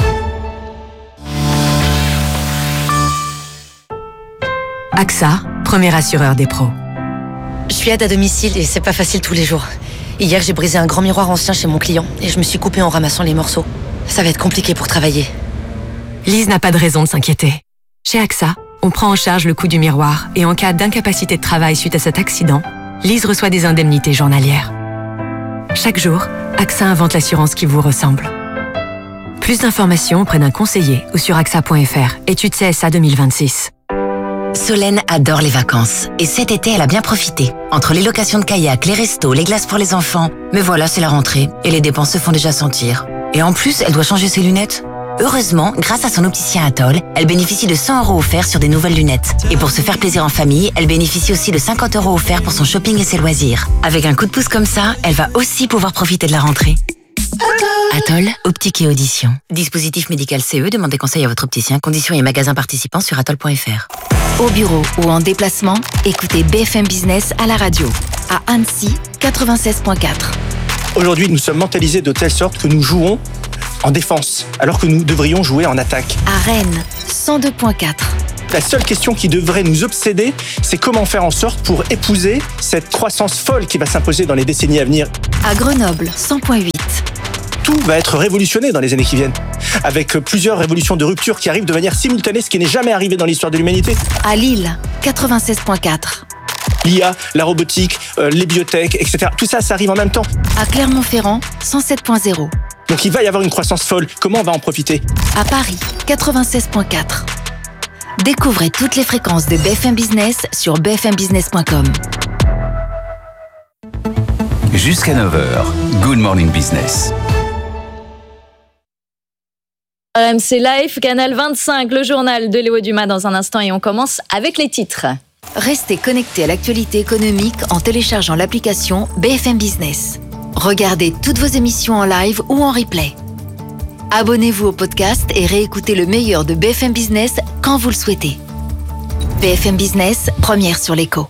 AXA, premier assureur des pros. Je suis aide à domicile et c'est pas facile tous les jours. Hier, j'ai brisé un grand miroir ancien chez mon client et je me suis coupée en ramassant les morceaux. Ça va être compliqué pour travailler. Lise n'a pas de raison de s'inquiéter. Chez AXA, on prend en charge le coût du miroir et en cas d'incapacité de travail suite à cet accident, Lise reçoit des indemnités journalières. Chaque jour, AXA invente l'assurance qui vous ressemble. Plus d'informations auprès d'un conseiller ou sur axa.fr. Étude CSA 2026. Solène adore les vacances. Et cet été, elle a bien profité. Entre les locations de kayak, les restos, les glaces pour les enfants. Mais voilà, c'est la rentrée. Et les dépenses se font déjà sentir. Et en plus, elle doit changer ses lunettes. Heureusement, grâce à son opticien Atoll, elle bénéficie de 100 € offerts sur des nouvelles lunettes. Et pour se faire plaisir en famille, elle bénéficie aussi de 50 € offerts pour son shopping et ses loisirs. Avec un coup de pouce comme ça, elle va aussi pouvoir profiter de la rentrée. Atoll, optique et audition. Dispositif médical CE, demandez conseil à votre opticien. Conditions et magasins participants sur atoll.fr. Au bureau ou en déplacement, écoutez BFM Business à la radio. À Annecy, 96.4. Aujourd'hui, nous sommes mentalisés de telle sorte que nous jouons en défense, alors que nous devrions jouer en attaque. À Rennes, 102.4. La seule question qui devrait nous obséder, c'est comment faire en sorte pour épouser cette croissance folle qui va s'imposer dans les décennies à venir. À Grenoble, 100.8. Tout va être révolutionné dans les années qui viennent, avec plusieurs révolutions de rupture qui arrivent de manière simultanée, ce qui n'est jamais arrivé dans l'histoire de l'humanité. À Lille, 96.4. L'IA, la robotique, les biotech, etc. Tout ça, ça arrive en même temps. À Clermont-Ferrand, 107.0. Donc il va y avoir une croissance folle. Comment on va en profiter ? À Paris, 96.4. Découvrez toutes les fréquences de BFM Business sur bfmbusiness.com. Jusqu'à 9h, Good Morning Business. RMC Live, Canal 25, le journal de Léo Dumas dans un instant et on commence avec les titres. Restez connectés à l'actualité économique en téléchargeant l'application BFM Business. Regardez toutes vos émissions en live ou en replay. Abonnez-vous au podcast et réécoutez le meilleur de BFM Business quand vous le souhaitez. BFM Business, première sur l'écho.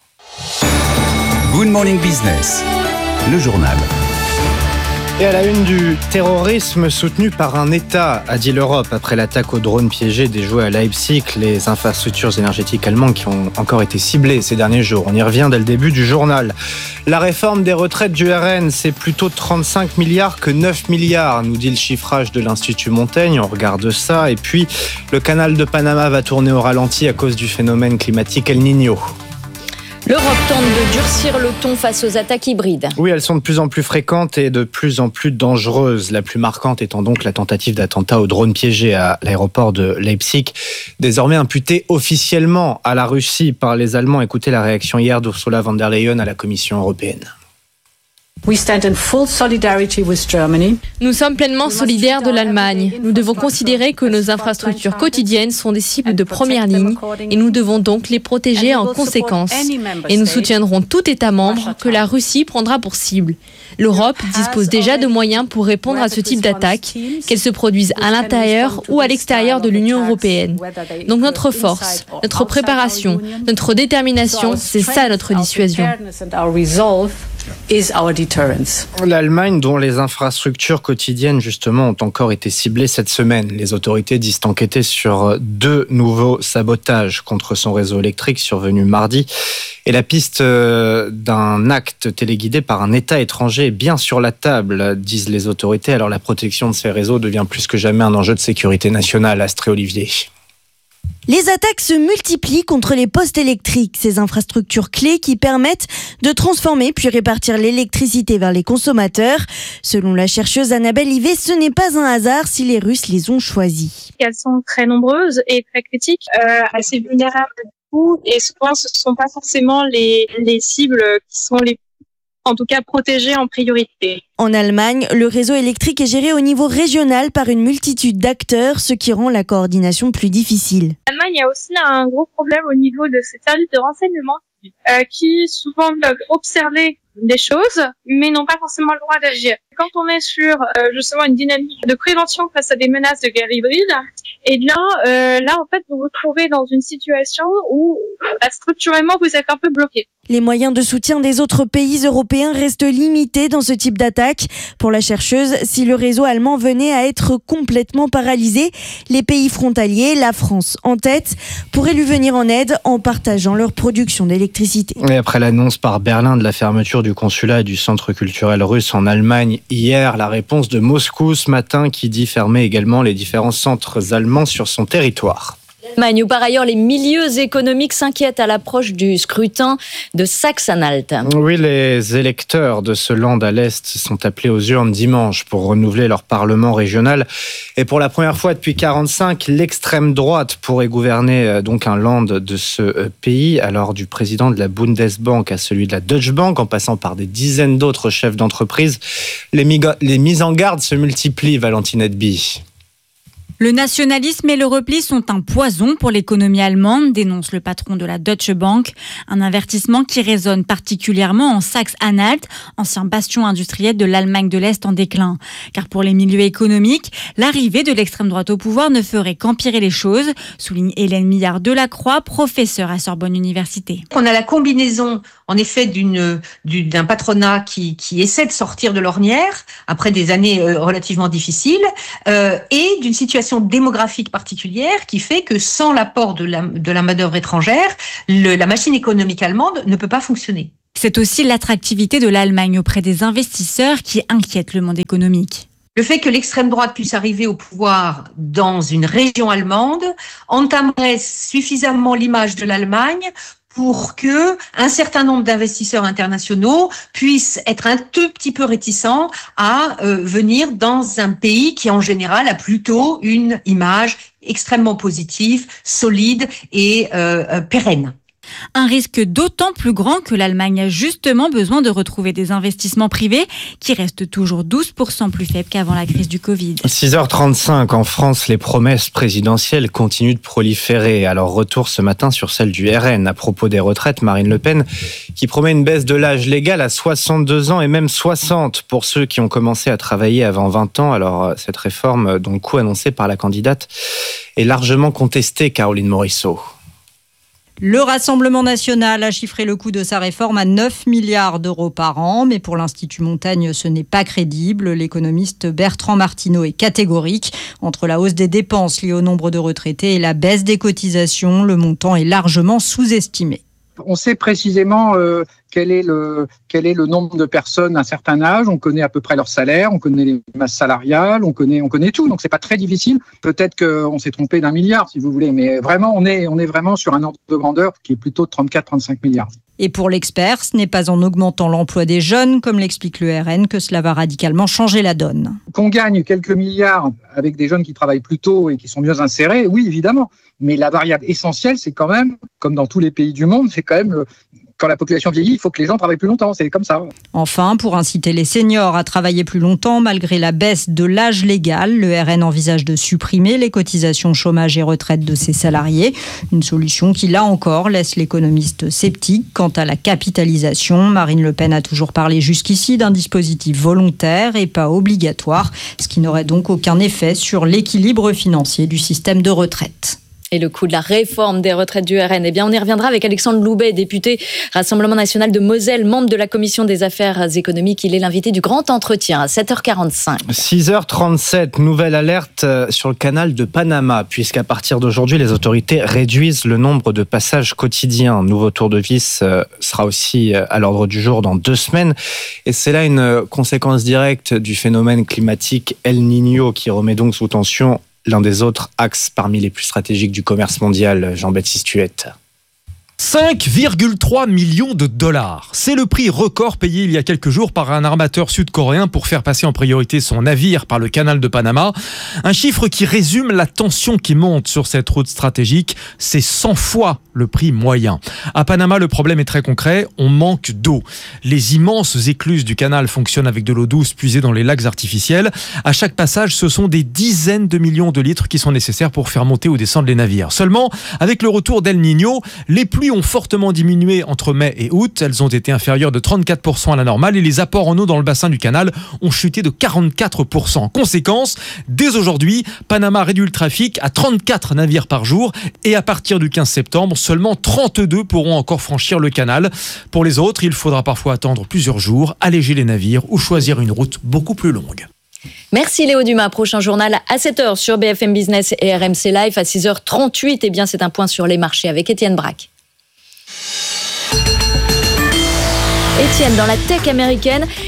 Good Morning Business, le journal. Et à la une du terrorisme soutenu par un État, a dit l'Europe, après l'attaque aux drones piégés déjoués à Leipzig, les infrastructures énergétiques allemandes qui ont encore été ciblées ces derniers jours. On y revient dès le début du journal. La réforme des retraites du RN, c'est plutôt 35 milliards que 9 milliards, nous dit le chiffrage de l'Institut Montaigne. On regarde ça. Et puis, le canal de Panama va tourner au ralenti à cause du phénomène climatique El Niño. L'Europe tente de durcir le ton face aux attaques hybrides. Oui, elles sont de plus en plus fréquentes et de plus en plus dangereuses. La plus marquante étant donc la tentative d'attentat au drone piégé à l'aéroport de Leipzig, désormais imputée officiellement à la Russie par les Allemands. Écoutez la réaction hier d'Ursula von der Leyen à la Commission européenne. Nous sommes pleinement solidaires de l'Allemagne. Nous devons considérer que nos infrastructures quotidiennes sont des cibles de première ligne et nous devons donc les protéger en conséquence. Et nous soutiendrons tout État membre que la Russie prendra pour cible. L'Europe dispose déjà de moyens pour répondre à ce type d'attaque, qu'elles se produisent à l'intérieur ou à l'extérieur de l'Union européenne. Donc notre force, notre préparation, notre détermination, c'est ça notre dissuasion. L'Allemagne, dont les infrastructures quotidiennes justement ont encore été ciblées cette semaine. Les autorités disent enquêter sur 2 nouveaux sabotages contre son réseau électrique survenus mardi. Et la piste d'un acte téléguidé par un État étranger est bien sur la table, disent les autorités. Alors la protection de ces réseaux devient plus que jamais un enjeu de sécurité nationale. Astrée Olivier. Les attaques se multiplient contre les postes électriques, ces infrastructures clés qui permettent de transformer puis répartir l'électricité vers les consommateurs. Selon la chercheuse Annabelle Ivet, ce n'est pas un hasard si les Russes les ont choisis. Elles sont très nombreuses et très critiques, assez vulnérables du coup, et souvent ce ne sont pas forcément les cibles qui sont les en tout cas protégés en priorité. En Allemagne, le réseau électrique est géré au niveau régional par une multitude d'acteurs, ce qui rend la coordination plus difficile. En Allemagne, il y a aussi un gros problème au niveau de ces services de renseignement qui souvent doivent observer des choses, mais n'ont pas forcément le droit d'agir. Quand on est sur justement une dynamique de prévention face à des menaces de guerre hybride, et là en fait vous vous trouvez dans une situation où structurellement vous êtes un peu bloqué. Les moyens de soutien des autres pays européens restent limités dans ce type d'attaque. Pour la chercheuse, si le réseau allemand venait à être complètement paralysé, les pays frontaliers, la France en tête, pourraient lui venir en aide en partageant leur production d'électricité. Et après l'annonce par Berlin de la fermeture du consulat et du centre culturel russe en Allemagne hier, la réponse de Moscou ce matin qui dit fermer également les différents centres allemands sur son territoire. Allemagne, où par ailleurs les milieux économiques s'inquiètent à l'approche du scrutin de Saxe-Anhalt. Oui, les électeurs de ce land à l'Est sont appelés aux urnes dimanche pour renouveler leur parlement régional. Et pour la première fois depuis 1945, l'extrême droite pourrait gouverner donc un land de ce pays. Alors du président de la Bundesbank à celui de la Deutsche Bank, en passant par des dizaines d'autres chefs d'entreprise, les mises en garde se multiplient, Valentine Edby. Le nationalisme et le repli sont un poison pour l'économie allemande, dénonce le patron de la Deutsche Bank. Un avertissement qui résonne particulièrement en Saxe-Anhalt, ancien bastion industriel de l'Allemagne de l'Est en déclin. Car pour les milieux économiques, l'arrivée de l'extrême droite au pouvoir ne ferait qu'empirer les choses, souligne Hélène Millard-Delacroix, professeure à Sorbonne Université. On a la combinaison, en effet, d'un patronat qui essaie de sortir de l'ornière après des années relativement difficiles et d'une situation démographique particulière qui fait que sans l'apport de la main-d'œuvre étrangère, la machine économique allemande ne peut pas fonctionner. C'est aussi l'attractivité de l'Allemagne auprès des investisseurs qui inquiète le monde économique. Le fait que l'extrême droite puisse arriver au pouvoir dans une région allemande entamerait suffisamment l'image de l'Allemagne pour que un certain nombre d'investisseurs internationaux puissent être un tout petit peu réticents à venir dans un pays qui en général a plutôt une image extrêmement positive, solide et pérenne. Un risque d'autant plus grand que l'Allemagne a justement besoin de retrouver des investissements privés qui restent toujours 12% plus faibles qu'avant la crise du Covid. 6h35 en France, les promesses présidentielles continuent de proliférer. Alors retour ce matin sur celle du RN à propos des retraites, Marine Le Pen qui promet une baisse de l'âge légal à 62 ans et même 60 pour ceux qui ont commencé à travailler avant 20 ans. Alors cette réforme dont le coût annoncé par la candidate est largement contesté, Caroline Morisseau. Le Rassemblement national a chiffré le coût de sa réforme à 9 milliards d'euros par an, mais pour l'Institut Montaigne, ce n'est pas crédible. L'économiste Bertrand Martineau est catégorique. Entre la hausse des dépenses liées au nombre de retraités et la baisse des cotisations, le montant est largement sous-estimé. On sait précisément quel est le nombre de personnes à un certain âge, on connaît à peu près leur salaire, on connaît les masses salariales, on connaît tout, donc c'est pas très difficile. Peut-être qu'on s'est trompé d'1 milliard si vous voulez, mais vraiment on est vraiment sur un ordre de grandeur qui est plutôt de 34-35 milliards. Et pour l'expert, ce n'est pas en augmentant l'emploi des jeunes, comme l'explique le RN, que cela va radicalement changer la donne. Qu'on gagne quelques milliards avec des jeunes qui travaillent plus tôt et qui sont mieux insérés, oui, évidemment. Mais la variable essentielle, c'est quand même, comme dans tous les pays du monde, c'est quand même quand la population vieillit, il faut que les gens travaillent plus longtemps, c'est comme ça. Enfin, pour inciter les seniors à travailler plus longtemps, malgré la baisse de l'âge légal, le RN envisage de supprimer les cotisations chômage et retraite de ses salariés. Une solution qui, là encore, laisse l'économiste sceptique quant à la capitalisation. Marine Le Pen a toujours parlé jusqu'ici d'un dispositif volontaire et pas obligatoire, ce qui n'aurait donc aucun effet sur l'équilibre financier du système de retraite. Et le coût de la réforme des retraites du RN, eh bien, on y reviendra avec Alexandre Loubet, député Rassemblement national de Moselle, membre de la commission des affaires économiques. Il est l'invité du grand entretien à 7h45. 6h37, nouvelle alerte sur le canal de Panama, puisqu'à partir d'aujourd'hui, les autorités réduisent le nombre de passages quotidiens. Nouveau tour de vis sera aussi à l'ordre du jour dans 2 semaines. Et c'est là une conséquence directe du phénomène climatique El Niño qui remet donc sous tension l'un des autres axes parmi les plus stratégiques du commerce mondial, Jean-Baptiste Huette. 5,3 millions de dollars. C'est le prix record payé il y a quelques jours par un armateur sud-coréen pour faire passer en priorité son navire par le canal de Panama. Un chiffre qui résume la tension qui monte sur cette route stratégique. C'est 100 fois le prix moyen. À Panama, le problème est très concret. On manque d'eau. Les immenses écluses du canal fonctionnent avec de l'eau douce puisée dans les lacs artificiels. À chaque passage, ce sont des dizaines de millions de litres qui sont nécessaires pour faire monter ou descendre les navires. Seulement, avec le retour d'El Niño, les pluies ont fortement diminué entre mai et août. Elles ont été inférieures de 34% à la normale et les apports en eau dans le bassin du canal ont chuté de 44%. Conséquence, dès aujourd'hui, Panama réduit le trafic à 34 navires par jour et à partir du 15 septembre, seulement 32 pourront encore franchir le canal. Pour les autres, il faudra parfois attendre plusieurs jours, alléger les navires ou choisir une route beaucoup plus longue. Merci Léo Dumas. Prochain journal à 7h sur BFM Business et RMC Live. À 6h38, eh bien, c'est un point sur les marchés avec Étienne Braque. Étienne, dans la tech américaine,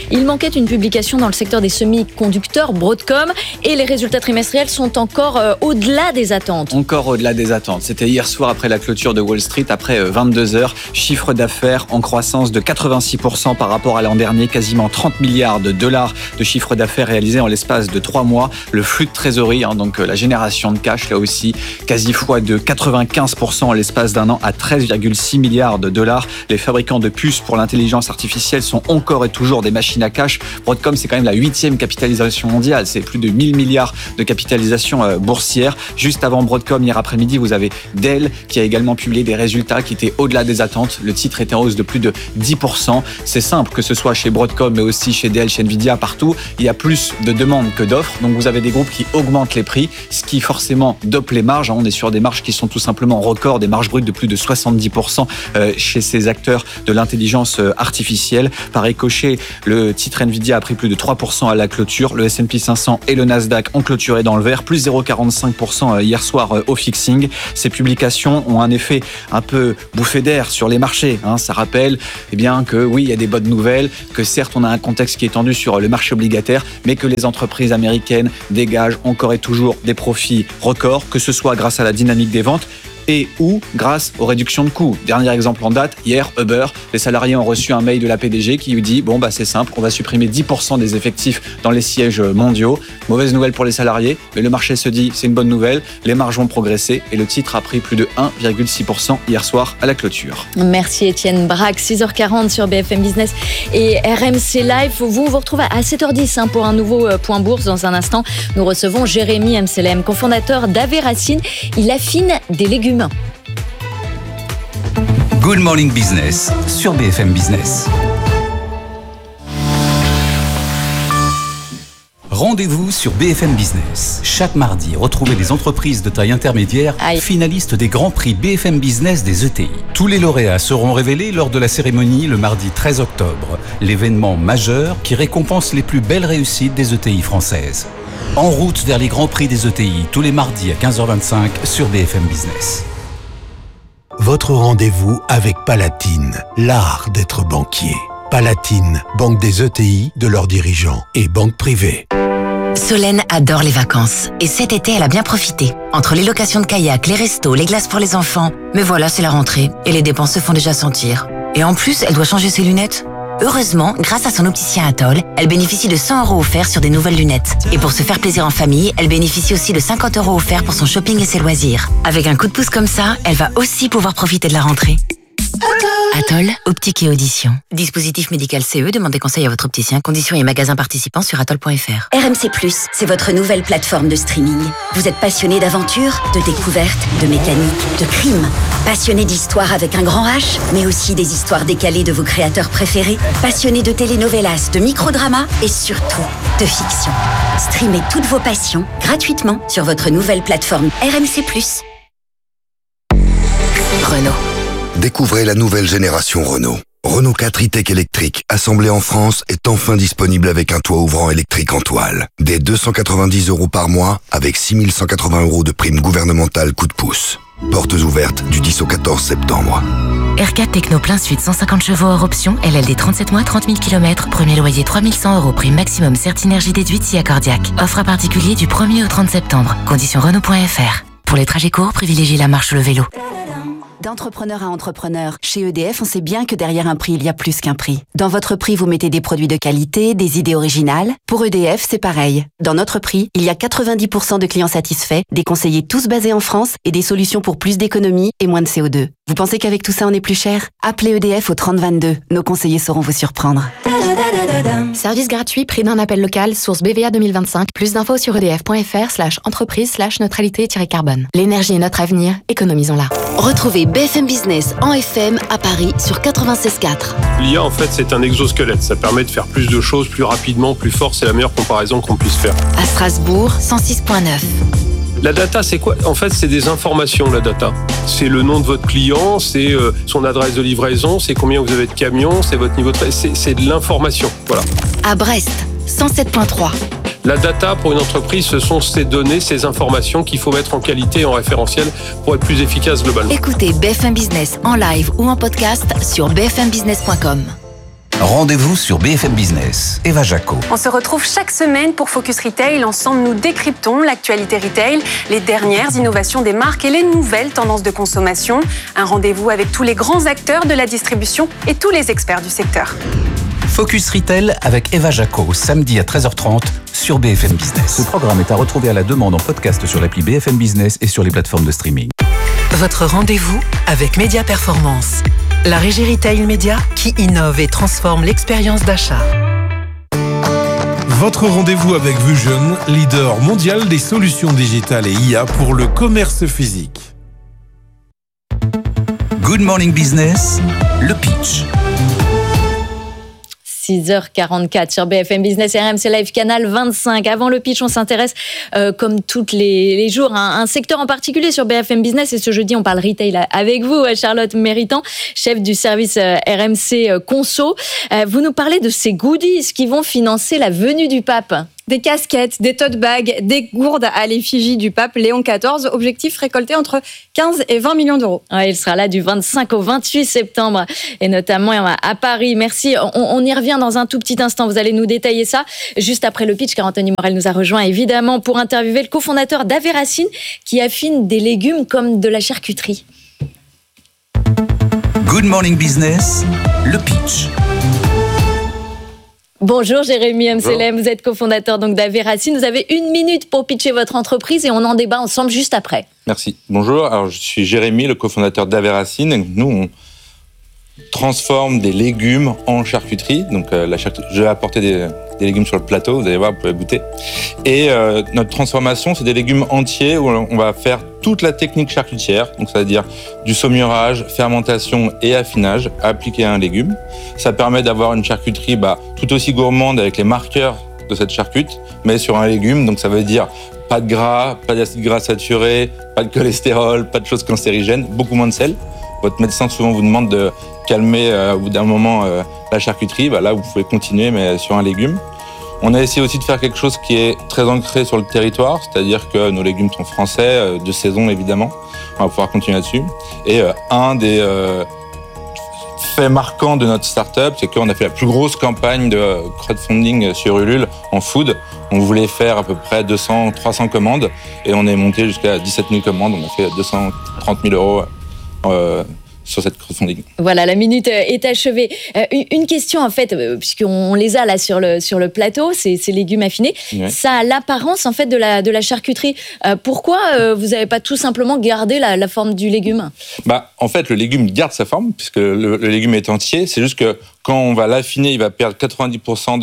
Il manquait une publication dans le secteur des semi-conducteurs, Broadcom, et les résultats trimestriels sont encore au-delà des attentes. Encore au-delà des attentes. C'était hier soir après la clôture de Wall Street, après 22 heures. Chiffre d'affaires en croissance de 86% par rapport à l'an dernier, quasiment 30 milliards de dollars de chiffre d'affaires réalisé en l'espace de 3 mois. Le flux de trésorerie, donc la génération de cash, là aussi, quasi fois de 95% en l'espace d'un an à 13,6 milliards de dollars. Les fabricants de puces pour l'intelligence artificielle sont encore et toujours des machines à cash. Broadcom, c'est quand même la 8e capitalisation mondiale. C'est plus de 1000 milliards de capitalisation boursière. Juste avant Broadcom, hier après-midi, vous avez Dell qui a également publié des résultats qui étaient au-delà des attentes. Le titre était en hausse de plus de 10%. C'est simple, que ce soit chez Broadcom, mais aussi chez Dell, chez Nvidia, partout, il y a plus de demandes que d'offres. Donc vous avez des groupes qui augmentent les prix, ce qui forcément dope les marges. On est sur des marges qui sont tout simplement records, des marges brutes de plus de 70% chez ces acteurs de l'intelligence artificielle. Par ricochet, le titre Nvidia a pris plus de 3% à la clôture. Le S&P 500 et le Nasdaq ont clôturé dans le vert, plus 0,45% hier soir au fixing. Ces publications ont un effet un peu bouffé d'air sur les marchés. Ça rappelle que oui, il y a des bonnes nouvelles, que certes on a un contexte qui est tendu sur le marché obligataire, mais que les entreprises américaines dégagent encore et toujours des profits records, que ce soit grâce à la dynamique des ventes et ou grâce aux réductions de coûts. Dernier exemple en date, hier, Uber, les salariés ont reçu un mail de la PDG qui lui dit « c'est simple, on va supprimer 10% des effectifs dans les sièges mondiaux. » Mauvaise nouvelle pour les salariés, mais le marché se dit « c'est une bonne nouvelle, les marges vont progresser » et le titre a pris plus de 1,6% hier soir à la clôture. Merci Étienne Braque, 6h40 sur BFM Business et RMC Live. Vous retrouvez à 7h10 pour un nouveau point bourse. Dans un instant, nous recevons Jérémy Amselem, cofondateur d'Ave Racine. Il affine des légumes. Good Morning Business sur BFM Business. Rendez-vous sur BFM Business. Chaque mardi, retrouvez les entreprises de taille intermédiaire finalistes des grands prix BFM Business des ETI. Tous les lauréats seront révélés lors de la cérémonie le mardi 13 octobre, l'événement majeur qui récompense les plus belles réussites des ETI françaises. En route vers les grands prix des ETI, tous les mardis à 15h25 sur BFM Business. Votre rendez-vous avec Palatine, l'art d'être banquier. Palatine, banque des ETI, de leurs dirigeants et banque privée. Solène adore les vacances et cet été elle a bien profité. Entre les locations de kayak, les restos, les glaces pour les enfants. Mais voilà, c'est la rentrée et les dépenses se font déjà sentir. Et en plus, elle doit changer ses lunettes. Heureusement, grâce à son opticien Atoll, elle bénéficie de 100 € offerts sur des nouvelles lunettes. Et pour se faire plaisir en famille, elle bénéficie aussi de 50 € offerts pour son shopping et ses loisirs. Avec un coup de pouce comme ça, elle va aussi pouvoir profiter de la rentrée. Atoll, optique et audition. Dispositif médical CE, demandez conseil à votre opticien. Conditions et magasins participants sur atoll.fr. RMC+, c'est votre nouvelle plateforme de streaming. Vous êtes passionné d'aventure, de découverte, de mécanique, de crime. Passionné d'histoire avec un grand H, mais aussi des histoires décalées de vos créateurs préférés. Passionné de telenovelas, de microdramas et surtout de fiction. Streamez toutes vos passions gratuitement sur votre nouvelle plateforme RMC+. Renault. Découvrez la nouvelle génération Renault. Renault 4 e-Tech électrique, assemblé en France, est enfin disponible avec un toit ouvrant électrique en toile. Dès 290 € par mois, avec 6 180 € de prime gouvernementale coup de pouce. Portes ouvertes du 10 au 14 septembre. R4 Techno plein suite, 150 chevaux hors option, LLD 37 mois, 30 000 km, premier loyer 3 100 €, prime maximum Certinergie déduite si accordiaque. Offre à particulier du 1er au 30 septembre. Conditions Renault.fr. Pour les trajets courts, privilégiez la marche ou le vélo. D'entrepreneur à entrepreneur, chez EDF, on sait bien que derrière un prix, il y a plus qu'un prix. Dans votre prix, vous mettez des produits de qualité, des idées originales. Pour EDF, c'est pareil. Dans notre prix, il y a 90% de clients satisfaits, des conseillers tous basés en France et des solutions pour plus d'économie et moins de CO2. Vous pensez qu'avec tout ça, on est plus cher ? Appelez EDF au 3022. Nos conseillers sauront vous surprendre. Service gratuit, prix d'un appel local, source BVA 2025. Plus d'infos sur edf.fr/entreprise/neutralité-carbone. L'énergie est notre avenir, économisons-la. Retrouvez BFM Business en FM à Paris sur 96.4. L'IA, en fait, c'est un exosquelette. Ça permet de faire plus de choses, plus rapidement, plus fort. C'est la meilleure comparaison qu'on puisse faire. À Strasbourg, 106.9. La data, c'est quoi ? En fait, c'est des informations, la data. C'est le nom de votre client, c'est son adresse de livraison, c'est combien vous avez de camions, c'est votre niveau de... C'est de l'information, voilà. À Brest, 107.3. La data, pour une entreprise, ce sont ces données, ces informations qu'il faut mettre en qualité et en référentiel pour être plus efficace globalement. Écoutez BFM Business en live ou en podcast sur bfmbusiness.com. Rendez-vous sur BFM Business. Eva Jaco. On se retrouve chaque semaine pour Focus Retail. Ensemble, nous décryptons l'actualité retail, les dernières innovations des marques et les nouvelles tendances de consommation. Un rendez-vous avec tous les grands acteurs de la distribution et tous les experts du secteur. Focus Retail avec Eva Jaco, samedi à 13h30 sur BFM Business. Ce programme est à retrouver à la demande en podcast sur l'appli BFM Business et sur les plateformes de streaming. Votre rendez-vous avec Média Performance, la régie retail média qui innove et transforme l'expérience d'achat. Votre rendez-vous avec Vusion, leader mondial des solutions digitales et IA pour le commerce physique. Good Morning Business, le pitch. 6h44 sur BFM Business et RMC Live Canal 25. Avant le pitch, on s'intéresse, comme tous les jours, à un secteur en particulier sur BFM Business. Et ce jeudi, on parle retail avec vous, Charlotte Méritant, chef du service RMC Conso. Vous nous parlez de ces goodies qui vont financer la venue du pape. Des casquettes, des tote bags, des gourdes à l'effigie du pape Léon XIV. Objectif récolté entre 15 et 20 millions d'euros. Ouais, il sera là du 25 au 28 septembre et notamment à Paris. Merci. On y revient dans un tout petit instant. Vous allez nous détailler ça juste après le pitch, car Anthony Morel nous a rejoint évidemment pour interviewer le cofondateur d'Averacine qui affine des légumes comme de la charcuterie. Good Morning Business, le pitch. Bonjour Jérémy Amselem, vous êtes cofondateur donc d'Averacine. Vous avez 1 minute pour pitcher votre entreprise et on en débat ensemble juste après. Merci. Bonjour, alors je suis Jérémy, le cofondateur d'Averacine. Nous, on transforme des légumes en charcuterie. Donc je vais apporter des légumes sur le plateau, vous allez voir, vous pouvez goûter. Et notre transformation, c'est des légumes entiers où on va faire toute la technique charcutière, donc c'est-à-dire du saumurage, fermentation et affinage appliqué à un légume. Ça permet d'avoir une charcuterie tout aussi gourmande avec les marqueurs de cette charcute, mais sur un légume, donc ça veut dire pas de gras, pas d'acide gras saturé, pas de cholestérol, pas de choses cancérigènes, beaucoup moins de sel. Votre médecin souvent vous demande de calmer au bout d'un moment la charcuterie, là vous pouvez continuer mais sur un légume. On a essayé aussi de faire quelque chose qui est très ancré sur le territoire, c'est-à-dire que nos légumes sont français, de saison évidemment, on va pouvoir continuer là-dessus. Et un des faits marquants de notre start-up, c'est qu'on a fait la plus grosse campagne de crowdfunding sur Ulule en food. On voulait faire à peu près 200-300 commandes et on est monté jusqu'à 17 000 commandes, on a fait 230 000 euros sur cette crowdfunding. Voilà, la minute est achevée. Une question en fait, puisqu'on les a là sur le plateau, ces légumes affinés, ouais. Ça a l'apparence en fait de la charcuterie. Pourquoi vous n'avez pas tout simplement gardé la forme du légume ? En fait, le légume garde sa forme, puisque le légume est entier. C'est juste que quand on va l'affiner, il va perdre 90%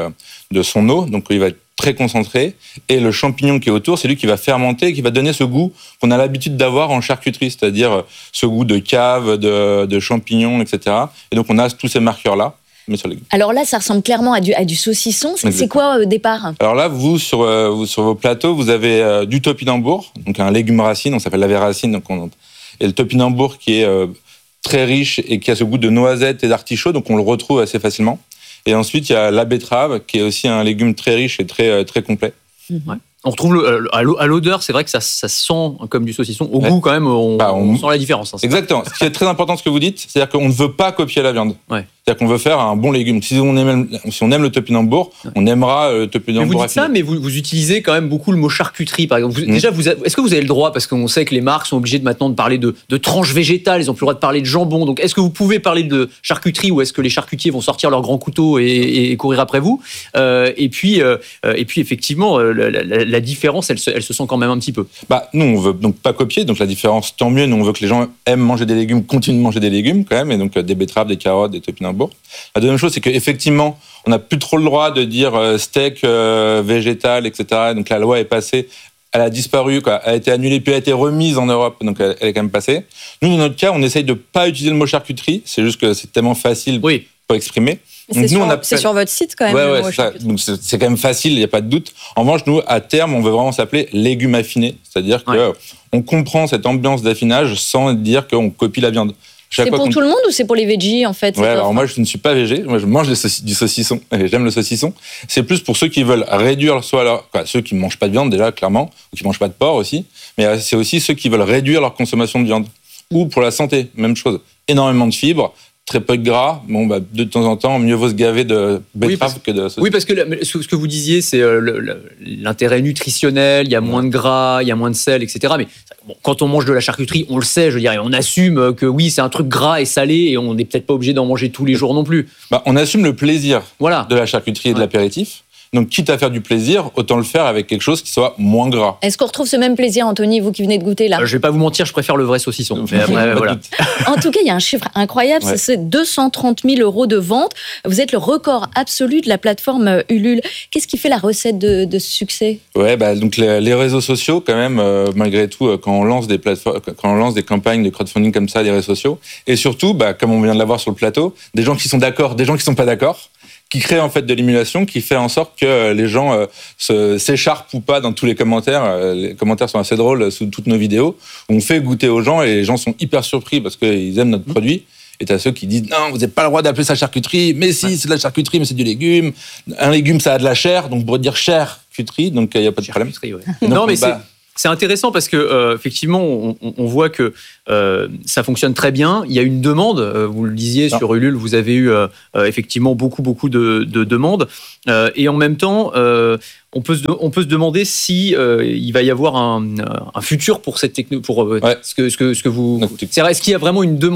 de son eau, donc il va être très concentré, et le champignon qui est autour, c'est lui qui va fermenter et qui va donner ce goût qu'on a l'habitude d'avoir en charcuterie, c'est-à-dire ce goût de cave, de champignons, etc. Et donc on a tous ces marqueurs-là, mais sur les légumes. Alors là, ça ressemble clairement à du saucisson. C'est quoi au départ ? Alors là, vous sur vos plateaux, vous avez du topinambour, donc un légume racine, on s'appelle l'Averacine, et le topinambour qui est très riche et qui a ce goût de noisette et d'artichaut, donc on le retrouve assez facilement. Et ensuite, il y a la betterave, qui est aussi un légume très riche et très, très complet. Ouais. On retrouve à l'odeur, c'est vrai que ça sent comme du saucisson. Au goût, quand même, on sent la différence. Hein, exactement. Ce qui est très important, ce que vous dites, c'est-à-dire qu'on ne veut pas copier la viande. Ouais. C'est-à-dire qu'on veut faire un bon légume. Si on aime le topinambour, on aimera le topinambour. Mais vous dites ça, mais vous utilisez quand même beaucoup le mot charcuterie, par exemple. Déjà, est-ce que vous avez le droit, parce qu'on sait que les marques sont obligées maintenant de parler de tranches végétales, ils n'ont plus le droit de parler de jambon. Donc, est-ce que vous pouvez parler de charcuterie ou est-ce que les charcutiers vont sortir leurs grands couteaux et courir après vous et puis, effectivement, la différence, elle se sent quand même un petit peu. Nous, on veut donc pas copier. Donc, la différence, tant mieux. Nous, on veut que les gens aiment manger des légumes, continuent de manger des légumes quand même, et donc des betteraves, des carottes, des topinambours. La deuxième chose, c'est qu'effectivement, on n'a plus trop le droit de dire steak végétal, etc. Donc la loi est passée, elle a disparu, elle a été annulée, puis elle a été remise en Europe, donc elle est quand même passée. Nous, dans notre cas, on essaye de ne pas utiliser le mot charcuterie, c'est juste que c'est tellement facile pour exprimer. C'est sur votre site quand même. Ouais, c'est ça. Donc c'est quand même facile, il n'y a pas de doute. En revanche, nous, à terme, on veut vraiment s'appeler légumes affinés, c'est-à-dire qu'on comprend cette ambiance d'affinage sans dire qu'on copie la viande. C'est pour tout le monde ou c'est pour les veggies en fait? Ouais, alors moi je ne suis pas végé, moi je mange du saucisson, et j'aime le saucisson. C'est plus pour ceux qui veulent réduire ceux qui ne mangent pas de viande déjà clairement, ou qui ne mangent pas de porc aussi, mais c'est aussi ceux qui veulent réduire leur consommation de viande. Ou pour la santé, même chose. Énormément de fibres, très peu de gras. Bon, de temps en temps, mieux vaut se gaver de betterave que de saucisse. Oui, parce que ce que vous disiez, c'est l'intérêt nutritionnel, il y a moins de gras, il y a moins de sel, etc. Mais bon, quand on mange de la charcuterie, on le sait, je veux dire, et on assume que oui, c'est un truc gras et salé, et on n'est peut-être pas obligé d'en manger tous les jours non plus. On assume le plaisir de la charcuterie et de l'apéritif. Donc, quitte à faire du plaisir, autant le faire avec quelque chose qui soit moins gras. Est-ce qu'on retrouve ce même plaisir, Anthony, vous qui venez de goûter là ? Je vais pas vous mentir, je préfère le vrai saucisson. Mais après, voilà. En tout cas, il y a un chiffre incroyable, c'est 230 000 € de vente. Vous êtes le record absolu de la plateforme Ulule. Qu'est-ce qui fait la recette de ce succès ? Donc les réseaux sociaux, quand même, malgré tout, quand on lance des campagnes de crowdfunding comme ça, les réseaux sociaux, et surtout, comme on vient de l'avoir sur le plateau, des gens qui sont d'accord, des gens qui sont pas d'accord, qui crée en fait de l'émulation, qui fait en sorte que les gens s'écharpent ou pas dans tous les commentaires. Les commentaires sont assez drôles sous toutes nos vidéos. On fait goûter aux gens et les gens sont hyper surpris parce qu'ils aiment notre produit. Et t'as ceux qui disent non, vous n'avez pas le droit d'appeler ça charcuterie. Mais si, c'est de la charcuterie, mais c'est du légume. Un légume, ça a de la chair, donc on pourrait dire charcuterie, donc il n'y a pas de problème. Donc, non, mais c'est intéressant parce que effectivement, on voit que ça fonctionne très bien. Il y a une demande. Vous le disiez sur Ulule, vous avez eu effectivement beaucoup de demandes. Et en même temps, on peut se demander si il va y avoir un futur pour cette techno, pour ce que vous. C'est-à-dire, est-ce qu'il y a vraiment une demande